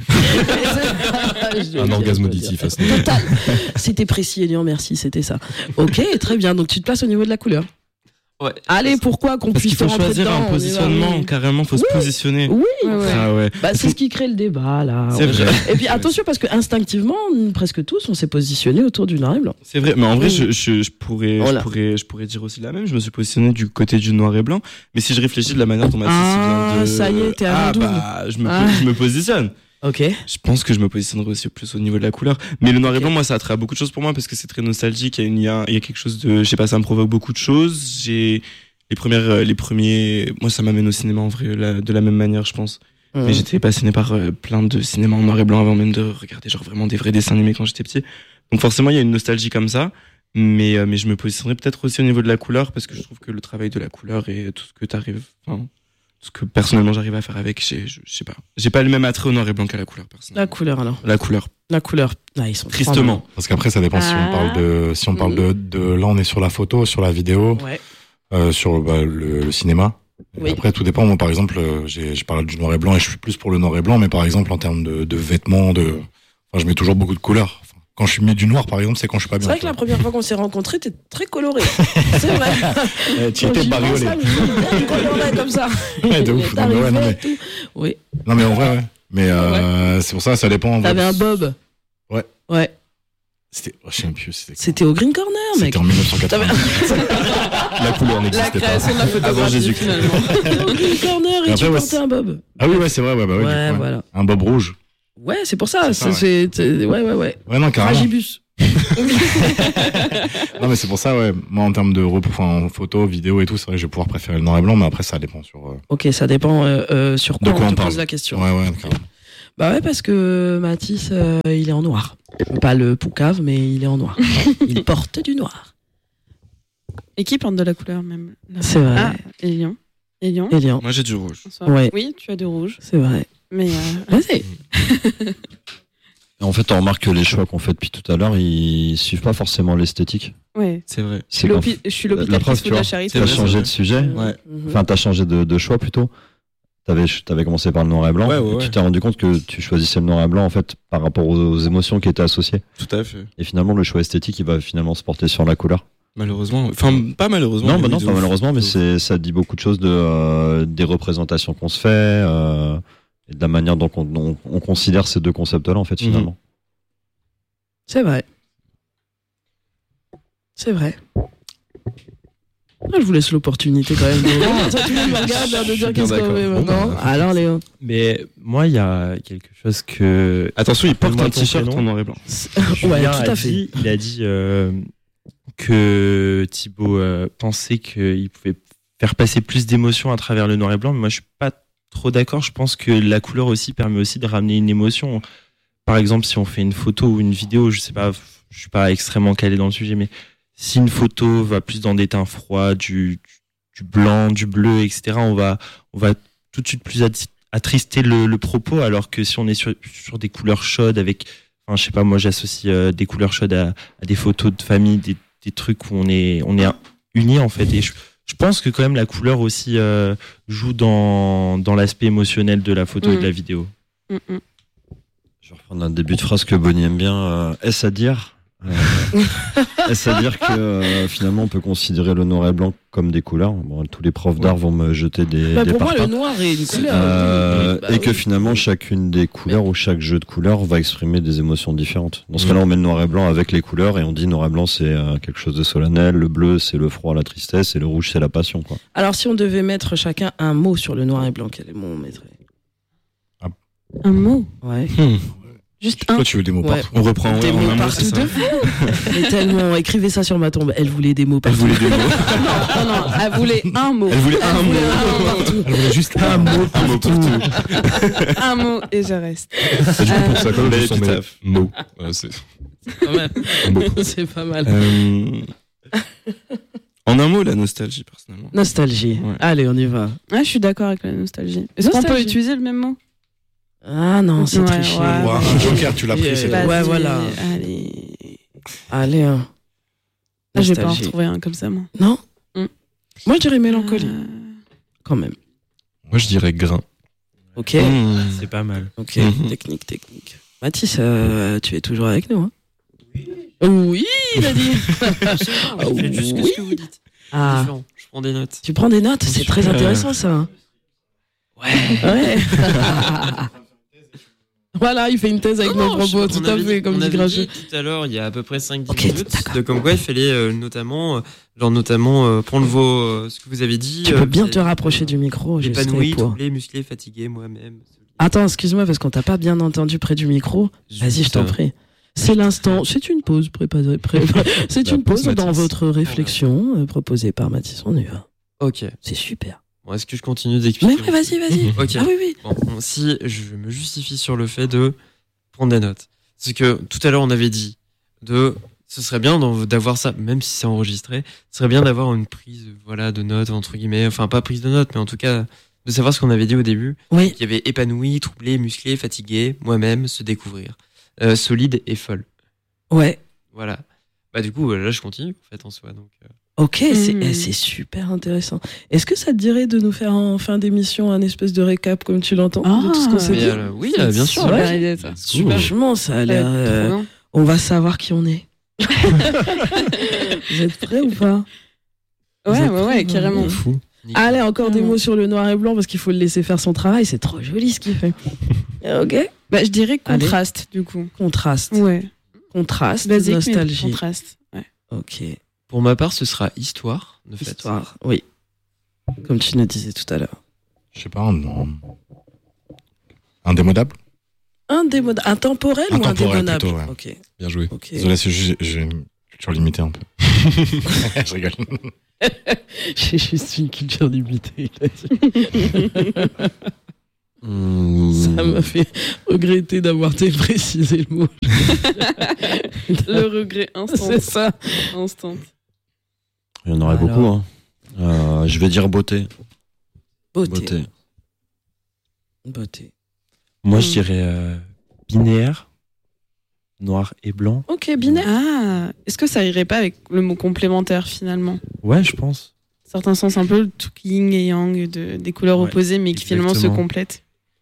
Un orgasme auditif à ce niveau. Total. C'était précis, Elian, merci, c'était ça. Ok, très bien. Donc tu te places au niveau de la couleur. Ouais. Allez, pourquoi qu'on Parce puisse qu'il faut rentrer choisir dedans, un positionnement, carrément, faut se positionner. Oui. Ah ouais. Bah, c'est ce qui crée le débat là. C'est vrai. Et puis attention parce que instinctivement, presque tous, on s'est positionné autour du noir et blanc. C'est vrai, mais en vrai, je pourrais dire aussi la même. Je me suis positionné du côté du noir et blanc. Mais si je réfléchis de la manière dont Mathis vient de... ça y est, t'es à double. Je me positionne. Ok. Je pense que je me positionnerai aussi plus au niveau de la couleur. Mais le noir et blanc, moi, ça attire à beaucoup de choses pour moi parce que c'est très nostalgique. Il y a quelque chose de, je sais pas, ça me provoque beaucoup de choses. J'ai les premiers, moi, ça m'amène au cinéma en vrai, de la même manière, je pense. Mais j'étais passionné par plein de cinéma en noir et blanc avant même de regarder genre vraiment des vrais dessins animés quand j'étais petit. Donc forcément, il y a une nostalgie comme ça. Mais je me positionnerai peut-être aussi au niveau de la couleur parce que je trouve que le travail de la couleur et tout ce que ce que personnellement j'arrive à faire avec, je sais pas. J'ai pas le même attrait au noir et blanc qu'à la couleur, personnellement. La couleur alors. La couleur. Là, ils sont tristement. Parce qu'après, ça dépend si on parle de là, on est sur la photo, sur la vidéo, sur le cinéma. Oui. Après, tout dépend. Moi, par exemple, je parle du noir et blanc et je suis plus pour le noir et blanc, mais par exemple, en termes de vêtements, je mets toujours beaucoup de couleurs. Quand je mets du noir, par exemple, c'est quand je suis pas bien. C'est vrai que la première fois qu'on s'est rencontrés, t'es très coloré. C'est vrai. Tu étais bariolé. Tu coloré comme ça. Ouais, de ouf. Oui. Non, mais en vrai, ouais. Mais c'est pour ça dépend. T'avais un bob. Ouais. C'était, je sais même plus. C'était au Green Corner, mec. C'était en 1980. La couleur n'existait pas. La création de la photographie, Avant Jésus-Christ. finalement. Au Green Corner et tu portais un bob. Ah oui, ouais, c'est vrai, ouais, bah ouais, voilà. Un bob rouge. Ouais, c'est pour ça. Ouais, non, carrément. Fragibus. Non, mais c'est pour ça, ouais. Moi, en termes de en photo, vidéo et tout, c'est vrai que je vais pouvoir préférer le noir et blanc, mais après, ça dépend sur. Ok, ça dépend sur quoi on te parle. pose la question. Ouais, carrément. Bah ouais, parce que Mathis, il est en noir. Pas le poucave, mais il est en noir. Il porte du noir. Et qui porte de la couleur même? C'est vrai. Ah, Elian. Moi, j'ai du rouge. Ouais. Oui, tu as du rouge. C'est vrai. Mais vas-y. En fait, on remarque que les choix qu'on fait depuis tout à l'heure, ils suivent pas forcément l'esthétique. Ouais. C'est vrai. C'est Je suis l'hôpital la qui preuve, se fout tu de la vois, charité. t'as vrai, changé c'est de sujet. Ouais. Enfin, t'as changé de choix plutôt. T'avais commencé par le noir et blanc. Ouais, ouais, et ouais. tu t'es rendu compte que tu choisissais le noir et blanc en fait par rapport aux émotions qui étaient associées. Tout à fait. Et finalement, le choix esthétique, il va finalement se porter sur la couleur. Malheureusement. Enfin, pas malheureusement. Non, mais bah non, oui, de pas ouf. malheureusement, mais De ouf. ça dit beaucoup de choses des représentations qu'on se fait et de la manière dont on considère ces deux concepts-là en fait finalement. C'est vrai. C'est vrai. Ah, je vous laisse l'opportunité quand même. Tout le monde me regarde l'air de dire bien qu'est-ce qu'on d'accord. fait Bon, maintenant. bah, Alors Léo. Mais moi, il y a quelque chose que. Attention, il porte Donne-moi un ton t-shirt prénom. en noir et blanc. Ouais, Julien tout à fait. il a dit que Thibaut pensait qu'il pouvait faire passer plus d'émotions à travers le noir et blanc, mais moi je suis pas trop d'accord. Je pense que la couleur aussi permet aussi de ramener une émotion. Par exemple, si on fait une photo ou une vidéo, je sais pas, je suis pas extrêmement calé dans le sujet, mais si une photo va plus dans des teints froids, du blanc, du bleu, etc., on va tout de suite plus attrister le propos, alors que si on est sur des couleurs chaudes avec, enfin, je sais pas, moi j'associe des couleurs chaudes à des photos de famille, des trucs où on est unis en fait. Et je pense que quand même la couleur aussi joue dans l'aspect émotionnel de la photo et de la vidéo. Mm, mm. Je vais reprendre un début de phrase que Bonnie aime bien. Est-ce à dire est-ce à dire que finalement on peut considérer le noir et blanc comme des couleurs? Bon, tous les profs d'art vont me jeter des Pour moi, parpaings. le noir est une couleur. Bah Et que oui. finalement chacune des couleurs ou chaque jeu de couleurs va exprimer des émotions différentes. Dans ce cas-là, on met le noir et blanc avec les couleurs et on dit noir et blanc c'est quelque chose de solennel, le bleu c'est le froid, la tristesse et le rouge c'est la passion quoi. Alors, si on devait mettre chacun un mot sur le noir et blanc, quel mot on mettrait? Un mot. Ouais. Juste un. Toi, tu veux des mots Ouais. partout. On reprend. Des Ouais, en mots un mot, partout c'est ça. de fou. Mais tellement, écrivez ça sur ma tombe. Elle voulait des mots Elle partout. voulait des mots. Non, elle voulait un mot. Elle voulait un mot. Elle voulait juste un mot. Un mot pour tout. Un mot et je reste. C'est du coup pour ça que Belle je sens mes épitaphe. mots. Voilà, c'est Quand même. un mot. C'est pas mal. En un mot, la nostalgie, personnellement. Nostalgie. Ouais. Allez, on y va. Ah, je suis d'accord avec la nostalgie. Est-ce qu'on peut Nostalgie. utiliser le même mot? Ah non, c'est Ouais, triché. ouais. Ouah, un joker, tu l'as pris, c'est Ouais, tout. Vas-y, voilà. Allez. Allez, hein. Ah, je vais pas en Nostalgie. retrouver un comme ça, moi. Non Mm. Moi, je dirais mélancolie, Euh, quand même. Moi, je dirais grain. Ok. C'est pas mal. Ok, Mhm. technique. Mathis, tu es toujours avec nous, hein? Oui, il a dit. Je fais juste oui. ce que vous dites. Ah, Différent. Je prends des notes. tu prends des notes, c'est très intéressant ça. Ouais. Voilà, il fait une thèse avec nos propos, tout à fait, comme on dit avait Grincheux. dit tout à l'heure, il y a à peu près 5-10 Ok, minutes, d'accord. de comme quoi il fallait notamment prendre ce que vous avez dit. Tu peux bien te rapprocher du micro, je serai Épanoui, pour. troublé, musclé, fatigué, moi-même. Attends, excuse-moi, parce qu'on t'a pas bien entendu près du micro. Vas-y, je t'en prie. C'est l'instant, c'est une pause préparée. C'est La une pause pause dans Mathis. votre réflexion proposée par Mathis. On y va. Ok. C'est super. Bon, est-ce que je continue d'expliquer Mais vas-y. Ok. Ah oui. Bon, si je me justifie sur le fait de prendre des notes, c'est que tout à l'heure on avait dit ce serait bien d'avoir ça, même si c'est enregistré, ce serait bien d'avoir une prise, voilà, de notes entre guillemets, enfin pas prise de notes, mais en tout cas de savoir ce qu'on avait dit au début. Oui. Il y avait épanoui, troublé, musclé, fatigué, moi-même, se découvrir, solide et folle. Ouais. Voilà. Bah du coup là je continue en fait en soi donc. Ok, Mhm. c'est super intéressant. Est-ce que ça te dirait de nous faire en fin d'émission un espèce de récap comme tu l'entends de tout ce qu'on s'est Mais, dit? oui, bien sûr. Super Ouais. idée, ça. Franchement, ça a l'air. Trop bien. On va savoir qui on est. Vous êtes prêts ou pas? Vous êtes prêts, Ouais, non carrément. Fou. Allez, encore des Mhm. mots sur le noir et blanc parce qu'il faut le laisser faire son travail. C'est trop joli ce qu'il fait. Ok. Bah, je dirais Allez. contraste, du coup. Contraste. Ouais. Contraste. Basique, mais nostalgie. contraste. Ouais. Ok. Pour ma part, ce sera histoire de fait. Histoire. Oui. Comme tu nous disais tout à l'heure. Je sais pas, indémodable. Intemporel ou Intemporel, indémodable? plutôt, ouais. Ok. Bien joué. Ok. Désolé, c'est juste, j'ai une culture limitée un peu. Je rigole. J'ai juste une culture limitée. il a dit. Ça m'a fait regretter d'avoir précisé le mot. Le regret instant. C'est ça. Instant. Il y en aurait Alors. beaucoup. Hein. Je vais dire beauté. Beauté. Beauté. Moi je dirais binaire. noir et blanc. Ok, binaire. Ah, est-ce que ça irait pas avec le mot complémentaire finalement? Ouais, je pense. Certains sens un peu le truc yin et yang des couleurs Ouais, opposées mais qui finalement se exactement. complètent.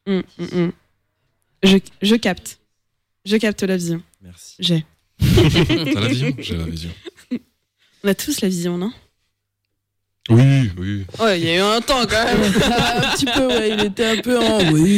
Je capte. Je capte la vision. Merci. J'ai. T'as la vision? J'ai la vision. On a tous la vision, non? Oui, oui. Ouais, il y a eu un temps quand même. Un petit peu, ouais, il était un peu en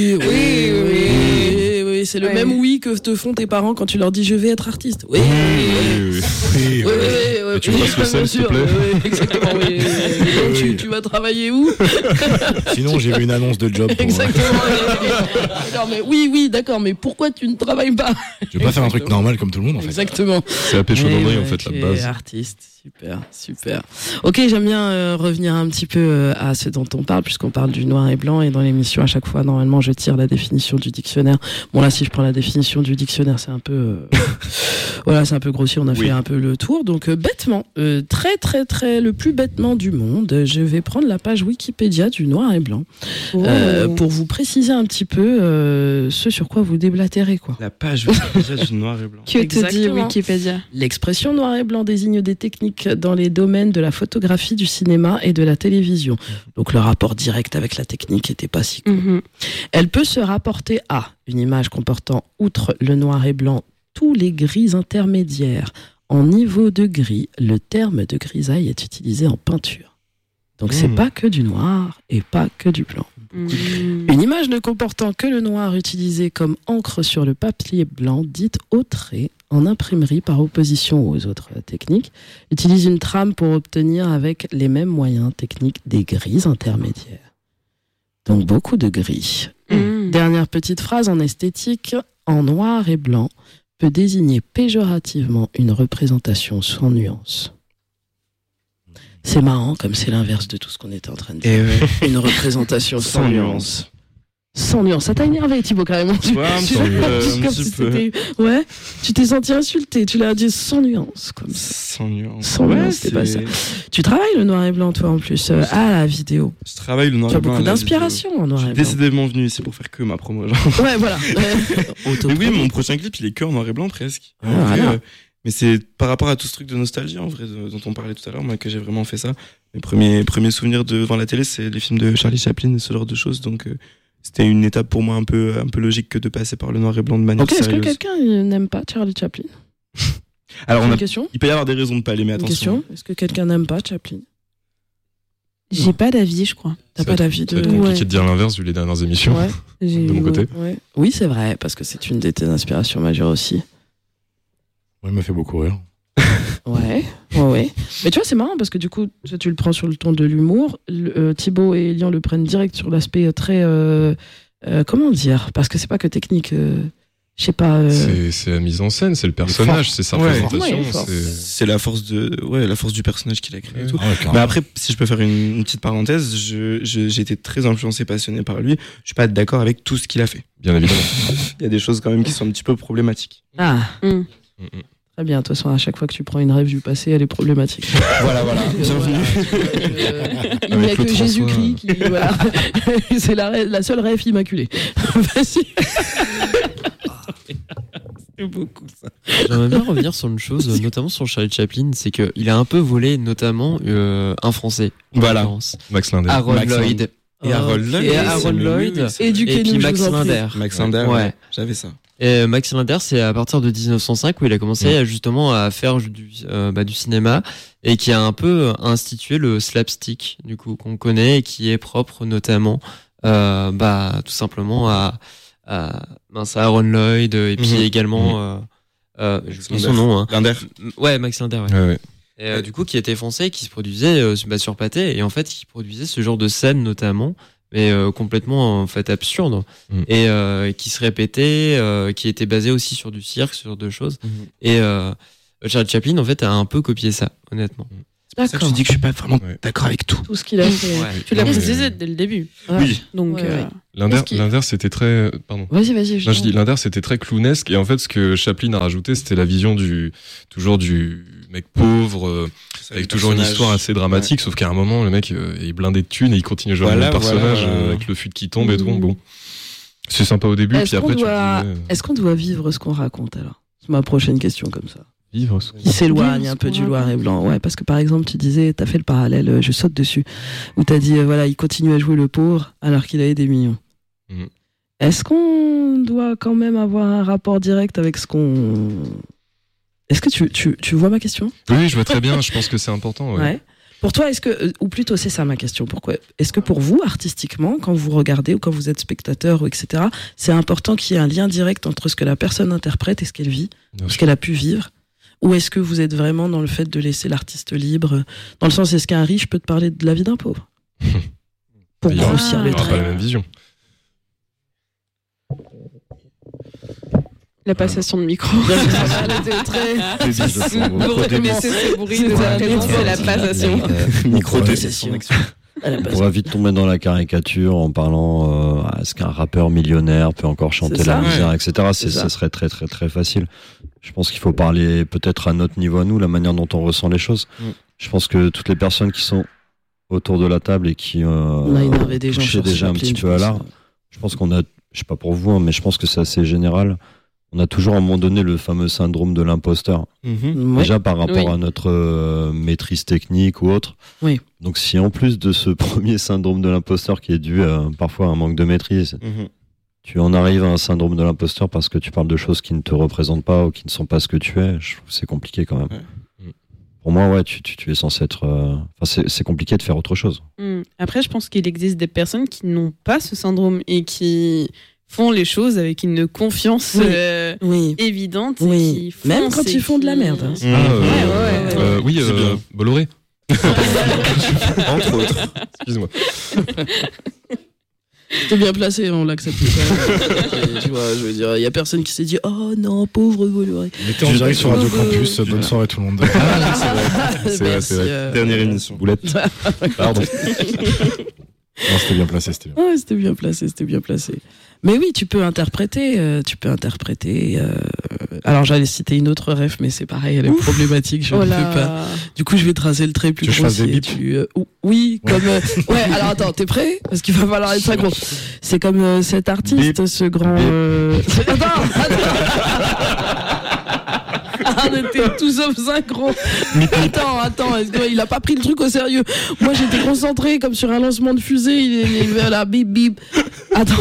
oui, c'est le Ouais. même oui que te font tes parents quand tu leur dis je vais être artiste. Oui, Oui, oui, ouais. Et tu me passes le bien sel, s'il te sûr, plaît. oui, exactement, oui. Et donc, Oui. tu vas travailler où? Sinon, j'ai vu une annonce de job. Exactement. Non, mais oui, d'accord, mais pourquoi tu ne travailles pas? Je vais pas faire un truc normal comme tout le monde, en fait. Exactement. C'est la péchodonnerie, en fait, la Ok, base. Artiste, super. Ok, j'aime bien revenir un petit peu à ce dont on parle, puisqu'on parle du noir et blanc, et dans l'émission, à chaque fois, normalement, je tire la définition du dictionnaire. Bon, là, si je prends la définition du dictionnaire, c'est un peu... voilà, c'est un peu grossier, on a fait un peu le tour. Donc, bêtement, très, le plus bêtement du monde, je vais prendre la page Wikipédia du noir et blanc, pour vous préciser un petit peu ce sur quoi vous déblatérez, quoi. La page Wikipédia du noir et blanc. Que te dit Exactement. Wikipédia? L'expression noir et blanc désigne des techniques dans les domaines de la photographie, du cinéma et de la télévision. Donc le rapport direct avec la technique n'était pas si cool. Mhm. Elle peut se rapporter à une image comportant, outre le noir et blanc, tous les gris intermédiaires. En niveau de gris, le terme de grisaille est utilisé en peinture. Donc c'est pas que du noir et pas que du blanc. Mhm. Une image ne comportant que le noir utilisé comme encre sur le papier blanc, dite au trait, en imprimerie par opposition aux autres techniques, utilise une trame pour obtenir avec les mêmes moyens techniques des gris intermédiaires. Donc beaucoup de gris. Mhm. Dernière petite phrase en esthétique, en noir et blanc peut désigner péjorativement une représentation sans nuance. C'est marrant comme c'est l'inverse de tout ce qu'on était en train de dire. Et ouais. Une représentation sans, Sans nuance. Sans nuance. Ça t'a énervé, Thibaut, carrément. Ouais, un petit peu, Comme un si petit peu. c'était- Ouais, tu t'es senti insulté. Tu l'as dit sans nuance. Comme ça. Sans nuance. Sans nuance, c'est pas ça. Tu travailles le noir et blanc, toi, en plus, à la vidéo. Je travaille le noir Tu as et blanc. beaucoup à la d'inspiration en vidéo. noir Je et suis blanc. décidément venu ici pour faire que ma promo. Genre. Ouais, voilà. Mais oui, mon prochain clip, il est que en noir et blanc presque. Ah, En vrai, voilà. mais c'est par rapport à tout ce truc de nostalgie, en vrai, dont on parlait tout à l'heure, moi, que j'ai vraiment fait ça. Mes premiers souvenirs devant la télé, c'est les films de Charlie Chaplin et ce genre de choses. Donc, c'était une étape pour moi un peu logique que de passer par le noir et blanc de manière Ok, est-ce que sérieuse. quelqu'un n'aime pas Charlie Chaplin? Alors, Une question? il peut y avoir des raisons de pas l'aimer, Une attention. question? Est-ce que quelqu'un n'aime pas Chaplin? J'ai pas d'avis, je crois. T'as pas d'avis Ça va de... être compliqué Ouais. de dire l'inverse vu les dernières émissions. Ouais. J'ai- De mon côté. Ouais. Oui, c'est vrai, parce que c'est une de tes inspirations majeures aussi. Ouais, il m'a fait beaucoup rire. Ouais. Mais tu vois, c'est marrant parce que du coup, tu le prends sur le ton de l'humour. Thibaut et Elian le prennent direct sur l'aspect très. Comment dire? Parce que c'est pas que technique. Je sais pas. C'est la mise en scène, c'est le personnage, c'est sa Ouais. représentation. Ouais, il est fort. C'est la force la force du personnage qu'il a créé et tout. Ah ouais, carrément. Mais après, si je peux faire une petite parenthèse, j'ai été très influencé, passionné par lui. Je suis pas d'accord avec tout ce qu'il a fait. Bien évidemment. Il y a des choses quand même qui sont un petit peu problématiques. Ah. Mm. Très bien. De toute façon, à chaque fois que tu prends une rêve du passé, elle est problématique. Voilà. Bienvenue. Il n'y a Avec que Claude Jésus-Christ qui. Voilà. C'est la seule rêve immaculée. Vas-y. C'est beaucoup ça. J'aimerais bien revenir sur une chose, notamment sur Charlie Chaplin, c'est qu'il a un peu volé notamment un Français. en Voilà. l'occurrence. Max Linder. Aaron Max Lloyd. Et Harold Lloyd. Et Aaron Lloyd. Et Et Éduquez-nous, puis je Max vous en prie. Linder. Max Linder, Ouais. ouais. J'avais ça. Et Max Linder, c'est à partir de 1905 où il a commencé justement à faire du cinéma et qui a un peu institué le slapstick du coup qu'on connaît et qui est propre notamment tout simplement à Aaron Lloyd et puis également j'ai oublié son nom hein. Linder. Ouais, Max Linder. Ouais. Ouais. Et du coup qui était français, qui se produisait sur Pathé et en fait qui produisait ce genre de scène notamment. Mais complètement en fait absurde et qui se répétait, qui était basé aussi sur du cirque, sur deux choses. Et Charlie Chaplin en fait a un peu copié ça, honnêtement. C'est pour ça que je dis que je suis pas vraiment Ouais. d'accord avec tout. Tout ce qu'il a fait. Ouais. Tu l'as Non, mais- précisé dès le début. Oui. Donc, Ouais. Linder, c'était très. Pardon. Vas-y. Non, je dis Linder, c'était très clownesque. Et en fait, ce que Chaplin a rajouté, c'était la vision toujours du mec pauvre, avec toujours une histoire assez dramatique. Sauf qu'à un moment, le mec est blindé de thunes et il continue à jouer le même personnage avec le fut qui tombe et tout. Bon, c'est sympa au début, puis après, tu te dis, Est-ce qu'on doit vivre ce qu'on raconte alors? C'est ma prochaine question comme ça. Vivre. Qui s'éloigne un peu du noir et blanc. Ouais, parce que par exemple, tu disais, t'as fait le parallèle, je saute dessus, où t'as dit, voilà, il continue à jouer le pauvre alors qu'il avait des millions. Est-ce qu'on doit quand même avoir un rapport direct avec ce qu'on... Est-ce que tu vois ma question ? Oui, je vois très bien. Je pense que c'est important. Ouais. Pour toi, est-ce que, ou plutôt c'est ça ma question, pourquoi ? Est-ce que pour vous, artistiquement, quand vous regardez ou quand vous êtes spectateur, ou etc., c'est important qu'il y ait un lien direct entre ce que la personne interprète et ce qu'elle vit, ce qu'elle a pu vivre ? Ou est-ce que vous êtes vraiment dans le fait de laisser l'artiste libre ? Dans le sens, est-ce qu'un riche peut te parler de la vie d'un pauvre ? Pour grossir les On n'aura pas traits. la même vision. La passation de micro. C'est la passation. Micro-possession. On pourrait vite tomber dans la caricature en parlant est-ce qu'un rappeur millionnaire peut encore chanter la misère, etc. Ça serait très très très facile. Je pense qu'il faut parler peut-être à notre niveau à nous, la manière dont on ressent les choses. Je pense que toutes les personnes qui sont autour de la table et qui touchaient déjà un petit peu à l'art, je pense qu'on a, je sais pas pour vous, mais je pense que c'est assez général. On a toujours à un moment donné le fameux syndrome de l'imposteur. Déjà par rapport à notre maîtrise technique ou autre. Oui. Donc si en plus de ce premier syndrome de l'imposteur qui est dû parfois à un manque de maîtrise, tu en arrives à un syndrome de l'imposteur parce que tu parles de choses qui ne te représentent pas ou qui ne sont pas ce que tu es, je trouve que c'est compliqué quand même. Pour moi, tu es censé être... c'est compliqué de faire autre chose. Après, je pense qu'il existe des personnes qui n'ont pas ce syndrome et qui font les choses avec une confiance évidente. Oui. Et qui foncent même quand ils font de la merde. Hein. Oui, Bolloré. Entre autres. Excuse-moi. C'était bien placé, on l'accepte pas. Tu vois, je veux dire, il y a personne qui s'est dit oh non, pauvre Bolloré. On était en direct sur Radio Campus, bonne soirée tout le monde. C'est vrai. Dernière émission. Boulette. Pardon. Non, c'était bien placé, c'était bien. Ouais, c'était bien placé. Mais oui, tu peux interpréter. Alors, j'allais citer une autre ref, mais c'est pareil, elle est problématique, je ne peux pas. Du coup, je vais tracer le trait plus grossier. Tu veux que je fasse des bips Oui, comme... ouais, alors attends, t'es prêt ? Parce qu'il va falloir être synchro. C'est comme cet artiste, bip. Ce grand... On était tous sauf synchro. Attends, il a pas pris le truc au sérieux. Moi, j'étais concentré comme sur un lancement de fusée. Il est là, bip, bip. Attends.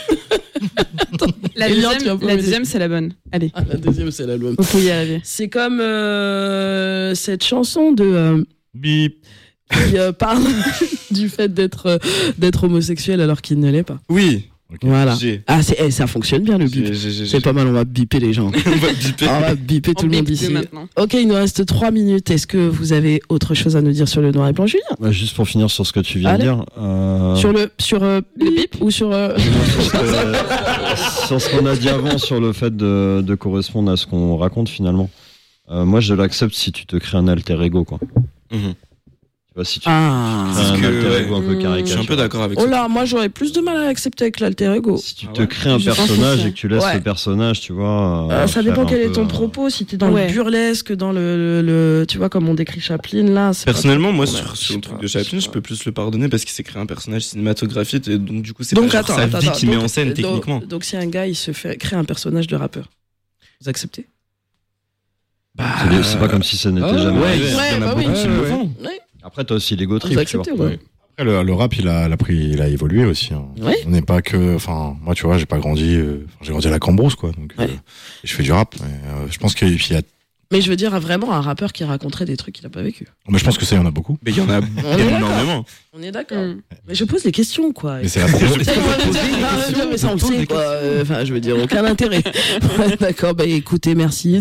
La deuxième, c'est la bonne. Allez. La deuxième, c'est la bonne. On peut y arriver. C'est comme cette chanson de... Bip. Qui parle du fait d'être homosexuel alors qu'il ne l'est pas. Oui. Okay. Voilà. Ça fonctionne bien le bip. C'est pas mal, on va biper les gens. On va biper tout le monde ici. Maintenant. Ok, il nous reste 3 minutes. Est-ce que vous avez autre chose à nous dire sur le noir et blanc, Julien ? Juste pour finir sur ce que tu viens de dire. Sur le bip ou sur... sur ce qu'on a dit avant, sur le fait de correspondre à ce qu'on raconte finalement. Moi, je l'accepte si tu te crées un alter ego, quoi. Tu vois, si tu crées un alter ego un peu caricature. Je suis un peu d'accord avec ça. Oh là, moi j'aurais plus de mal à l'accepter avec l'alter ego. Si tu te crées un personnage et que tu laisses le personnage, tu vois. Ça dépend quel est ton propos. Si t'es dans le burlesque, dans le. Tu vois, comme on décrit Chaplin là. Personnellement, moi, sur le truc de Chaplin, je peux plus le pardonner parce qu'il s'est créé un personnage cinématographique et donc du coup, c'est pas sa vie qui met en scène techniquement. Donc si un gars il se fait créer un personnage de rappeur, vous acceptez ? C'est pas comme si ça n'était jamais arrivé. Il y en a beaucoup qui le font. Après, t'as aussi l'ego trip, tu vois. Après, le rap, il a évolué aussi. Hein. Ouais. On n'est pas que, moi, tu vois, j'ai pas grandi, j'ai grandi à la Cambrousse, quoi. Donc, je fais du rap. Je pense qu'il y a. Mais je veux dire, vraiment un rappeur qui raconterait des trucs qu'il a pas vécu. Mais je pense que ça, il y en a beaucoup. Mais il y en a énormément. On est d'accord. Mais je pose les questions, quoi. Mais c'est la première chose. Mais ça, on le sait, quoi. Enfin, je veux dire, aucun intérêt. D'accord, écoutez, merci.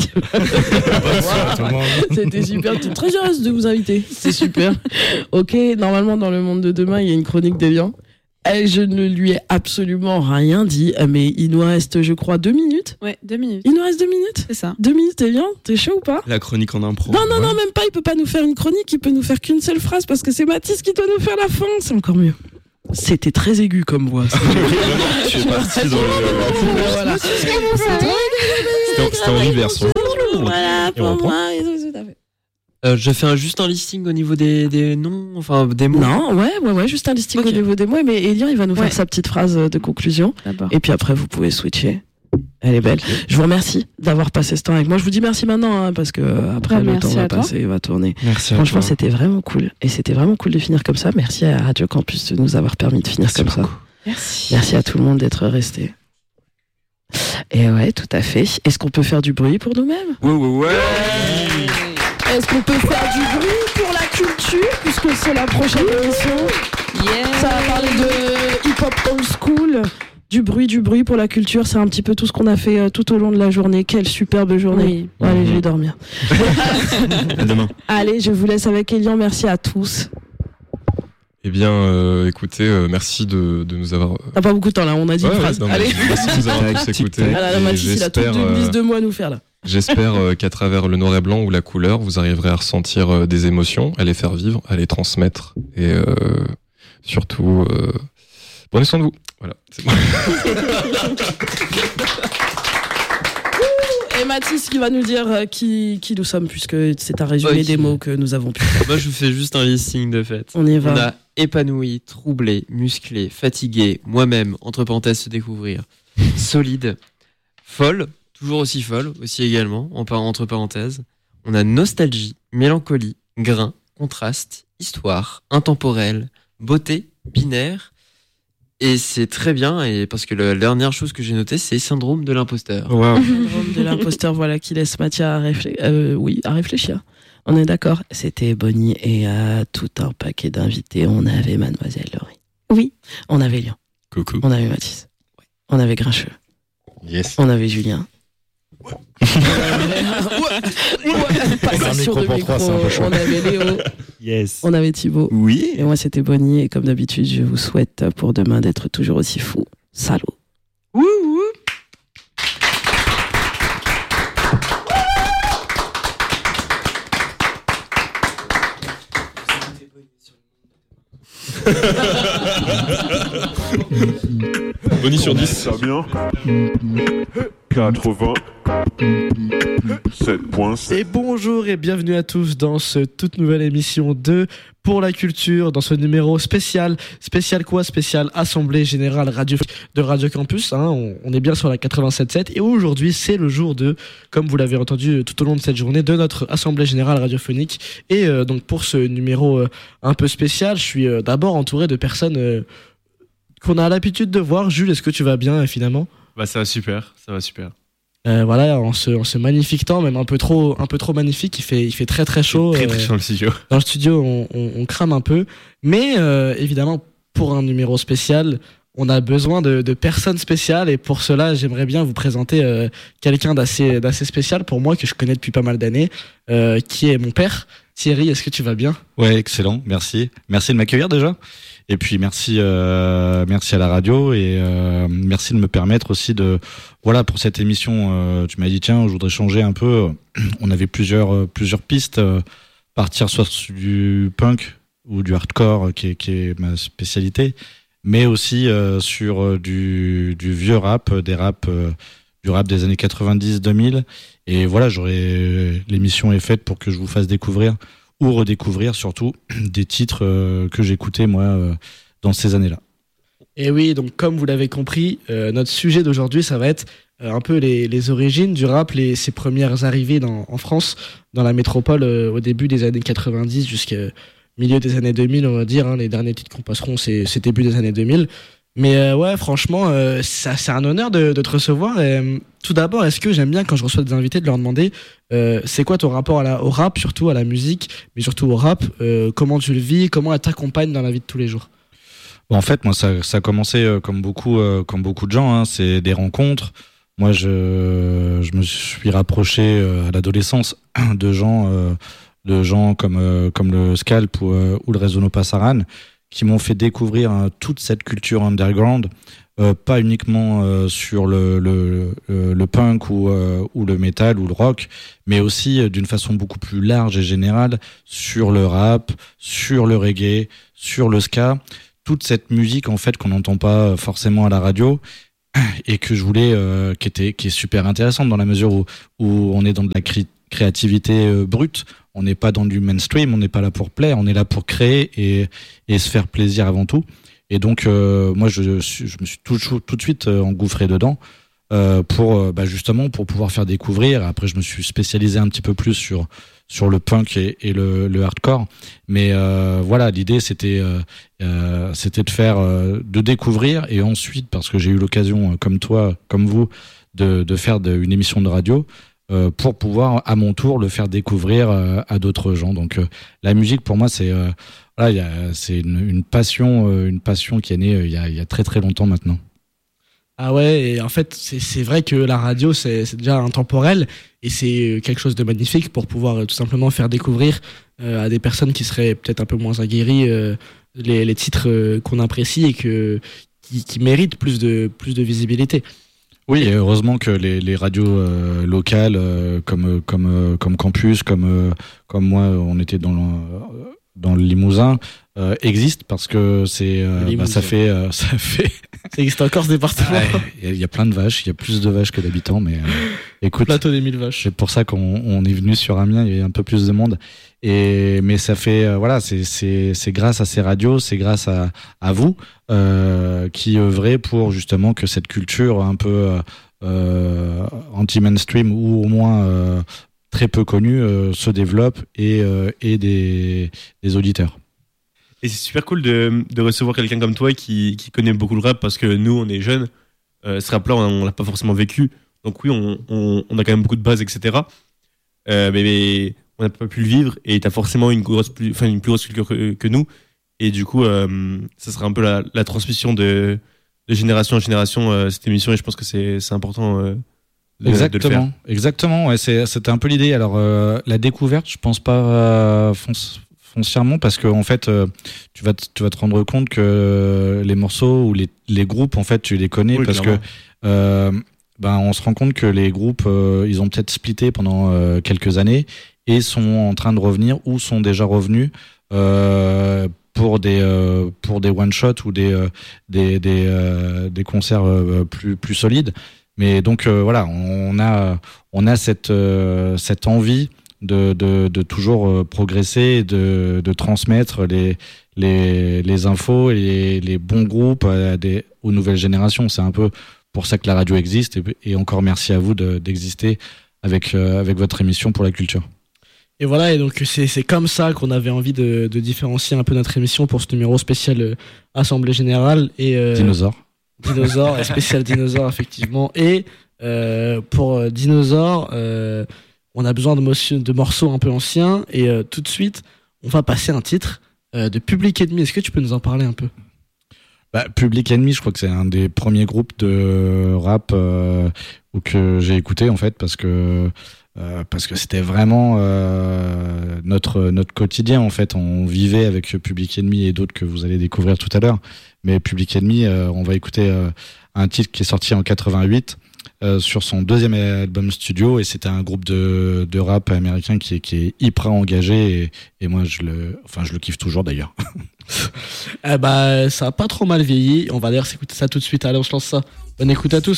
C'était super. J'étais très heureuse de vous inviter. C'est super. Ok, normalement, dans le monde de demain, il y a une chronique d'Elian. Je ne lui ai absolument rien dit, mais il nous reste, je crois, 2 minutes. Ouais, 2 minutes. Il nous reste 2 minutes. C'est ça. 2 minutes, Elian, t'es chaud ou pas ? La chronique en impro. Non, même pas. Il peut pas nous faire une chronique. Il peut nous faire qu'une seule phrase parce que c'est Mathis qui doit nous faire la fin. C'est encore mieux. C'était très aigu comme voix. Je suis parti dans le... Voilà. C'était en reverse. Voilà, pour moi. Je fais juste un listing au niveau des noms, enfin des mots. Non, ouais, juste un listing au niveau des mots. Mais Elian, il va nous faire sa petite phrase de conclusion. D'abord. Et puis après, vous pouvez switcher. Elle est belle. Je vous remercie d'avoir passé ce temps avec moi. Je vous dis merci maintenant, hein, parce que après le temps va passer, va tourner. Merci. Franchement, c'était vraiment cool. Et c'était vraiment cool de finir comme ça. Merci à Radio Campus de nous avoir permis de finir comme ça. Merci. Merci à tout le monde d'être resté. Et ouais, tout à fait. Est-ce qu'on peut faire du bruit pour nous-mêmes ? Ouais. Est-ce qu'on peut faire du bruit pour la culture, puisque c'est la prochaine émission ? Ça va parler de hip-hop old school. Du bruit pour la culture, c'est un petit peu tout ce qu'on a fait tout au long de la journée. Quelle superbe journée. Oui. Bon, allez, je vais dormir. À demain. Allez, je vous laisse avec Elian. Merci à tous. Eh bien, écoutez, merci de nous avoir. T'as pas beaucoup de temps là, on a dit une phrase. Non, mais Allez. merci de nous avoir tous écoutés. Ah là, Mathis, il a toute une liste de mots à nous faire là. J'espère qu'à travers le noir et blanc ou la couleur, vous arriverez à ressentir des émotions, à les faire vivre, à les transmettre et surtout, prenez soin de vous. Voilà, c'est bon. Et Mathis qui va nous dire qui nous sommes, puisque c'est un résumé des mots que nous avons pu faire. Moi, je vous fais juste un listing de fait. On y va. On a épanoui, troublé, musclé, fatigué, moi-même, entre parenthèses, se découvrir, solide, folle, toujours aussi folle, aussi également, entre parenthèses. On a nostalgie, mélancolie, grain, contraste, histoire, intemporel, beauté, binaire. Et c'est très bien, et parce que la dernière chose que j'ai notée, c'est syndrome de l'imposteur. Wow. Syndrome de l'imposteur, voilà, qui laisse Mathia à réfléchir. On est d'accord. C'était Bonnie et tout un paquet d'invités. On avait Mademoiselle Laurie. Oui. On avait Lian. Coucou. On avait Mathis. Ouais. On avait Grincheux. Yes. On avait Julien. Passation de micro. On avait Léo. Yes. On avait Thibaut. Oui. Et moi, c'était Bonnie. Et comme d'habitude, je vous souhaite pour demain d'être toujours aussi fou. Salaud. Bonnie sur 10. Ça bien 87.7. Et bonjour et bienvenue à tous dans cette toute nouvelle émission de Pour la Culture, dans ce numéro spécial. Spécial quoi ? Spécial Assemblée Générale de Radio Campus. Hein, on est bien sur la 87.7 et aujourd'hui c'est le jour de, comme vous l'avez entendu tout au long de cette journée, de notre Assemblée Générale radiophonique. Et donc pour ce numéro un peu spécial, je suis d'abord entouré de personnes qu'on a l'habitude de voir. Jules, est-ce que tu vas bien finalement ? Bah ça va super. Voilà, en ce magnifique temps, même un peu trop magnifique, il fait très très chaud. Très chaud dans le studio. Dans le studio, on crame un peu, mais évidemment, pour un numéro spécial, on a besoin de personnes spéciales, et pour cela, j'aimerais bien vous présenter quelqu'un d'assez spécial pour moi, que je connais depuis pas mal d'années, qui est mon père. Thierry, est-ce que tu vas bien ? Ouais, excellent, merci. Merci de m'accueillir déjà. Et puis merci à la radio et merci de me permettre aussi voilà, pour cette émission, tu m'as dit tiens, je voudrais changer un peu. On avait plusieurs pistes, partir soit sur du punk ou du hardcore qui est ma spécialité, mais aussi sur du vieux rap, du rap des années 90-2000. Et voilà, l'émission est faite pour que je vous fasse découvrir ou redécouvrir surtout des titres que j'écoutais moi dans ces années-là. Et oui, donc comme vous l'avez compris, notre sujet d'aujourd'hui, ça va être un peu les origines du rap, ses premières arrivées en France, dans la métropole au début des années 90 jusqu'au milieu des années 2000, on va dire. Hein, les derniers titres qu'on passeront, c'est début des années 2000. Mais ouais, franchement, c'est un honneur de te recevoir. Tout d'abord, est-ce que j'aime bien quand je reçois des invités de leur demander c'est quoi ton rapport au rap, surtout à la musique, mais surtout au rap, comment tu le vis, comment elle t'accompagne dans la vie de tous les jours? Bon, en fait, moi, ça a commencé comme beaucoup de gens, hein, c'est des rencontres. Moi, je me suis rapproché à l'adolescence de gens comme le Scalp ou le Réseau No Pasaran, qui m'ont fait découvrir toute cette culture underground, pas uniquement sur le punk ou le metal ou le rock, mais aussi d'une façon beaucoup plus large et générale sur le rap, sur le reggae, sur le ska, toute cette musique en fait qu'on n'entend pas forcément à la radio et que je voulais, qui est super intéressante dans la mesure où on est dans de la créativité brute. On n'est pas dans du mainstream, on n'est pas là pour plaire, on est là pour créer et se faire plaisir avant tout. Et donc, moi, je me suis tout de suite engouffré dedans. pour justement pour pouvoir faire découvrir. Après, je me suis spécialisé un petit peu plus sur le punk et le hardcore, mais voilà, l'idée c'était de faire de découvrir, et ensuite, parce que j'ai eu l'occasion comme toi, comme vous, de faire une émission de radio, pour pouvoir à mon tour le faire découvrir à d'autres gens. Donc la musique pour moi c'est c'est une passion qui est née il y a très très longtemps maintenant. Ah ouais, et en fait, c'est vrai que la radio, c'est déjà intemporel, et c'est quelque chose de magnifique pour pouvoir tout simplement faire découvrir à des personnes qui seraient peut-être un peu moins aguerries les titres qu'on apprécie et qui méritent plus de visibilité. Oui, et heureusement que les radios locales comme Campus, comme moi, on était dans le Limousin, existent, parce que ça fait ça existe encore, ce département. Il y a plein de vaches, il y a plus de vaches que d'habitants, mais écoute, plateau des 1000 vaches. C'est pour ça qu'on est venu sur Amiens, il y a un peu plus de monde. Mais ça fait c'est grâce à ces radios, c'est grâce à vous qui œuvrez pour justement que cette culture un peu anti-mainstream, ou au moins très peu connue, se développe et des auditeurs. Et c'est super cool de recevoir quelqu'un comme toi qui connaît beaucoup le rap, parce que nous, on est jeunes. Ce rap-là, on l'a pas forcément vécu. Donc oui, on a quand même beaucoup de bases, etc. Mais on n'a pas pu le vivre, et t'as forcément une plus grosse culture que nous. Et du coup, ça sera un peu la transmission de génération en génération, cette émission, et je pense que c'est important de le faire. Exactement. Ouais, c'était un peu l'idée. Alors, la découverte, je pense pas foncièrement, parce que en fait tu vas te rendre compte que les morceaux ou les groupes, en fait tu les connais, oui, parce clairement. Que on se rend compte que les groupes ils ont peut-être splitté pendant quelques années et sont en train de revenir, ou sont déjà revenus pour des one shot ou des concerts plus solides. Mais donc voilà, on a cette envie de toujours progresser, de transmettre les infos et les bons groupes aux nouvelles générations. C'est un peu pour ça que la radio existe, et encore merci à vous d'exister avec votre émission pour la culture. Et voilà, et donc c'est comme ça qu'on avait envie de différencier un peu notre émission pour ce numéro spécial Assemblée Générale et Dinosaure, spécial Dinosaure, effectivement. Et pour Dinosaure, on a besoin de morceaux un peu anciens, et tout de suite, on va passer un titre de Public Enemy. Est-ce que tu peux nous en parler un peu ? Public Enemy, je crois que c'est un des premiers groupes de rap que j'ai écouté, en fait, parce que c'était vraiment notre quotidien, en fait. On vivait avec Public Enemy et d'autres que vous allez découvrir tout à l'heure. Mais Public Enemy, on va écouter un titre qui est sorti en 88 sur son deuxième album studio, et c'était un groupe de rap américain qui est hyper engagé, et moi je le kiffe toujours d'ailleurs. Ça a pas trop mal vieilli. On va d'ailleurs s'écouter ça tout de suite. Allez, on se lance ça. Bonne écoute à tous.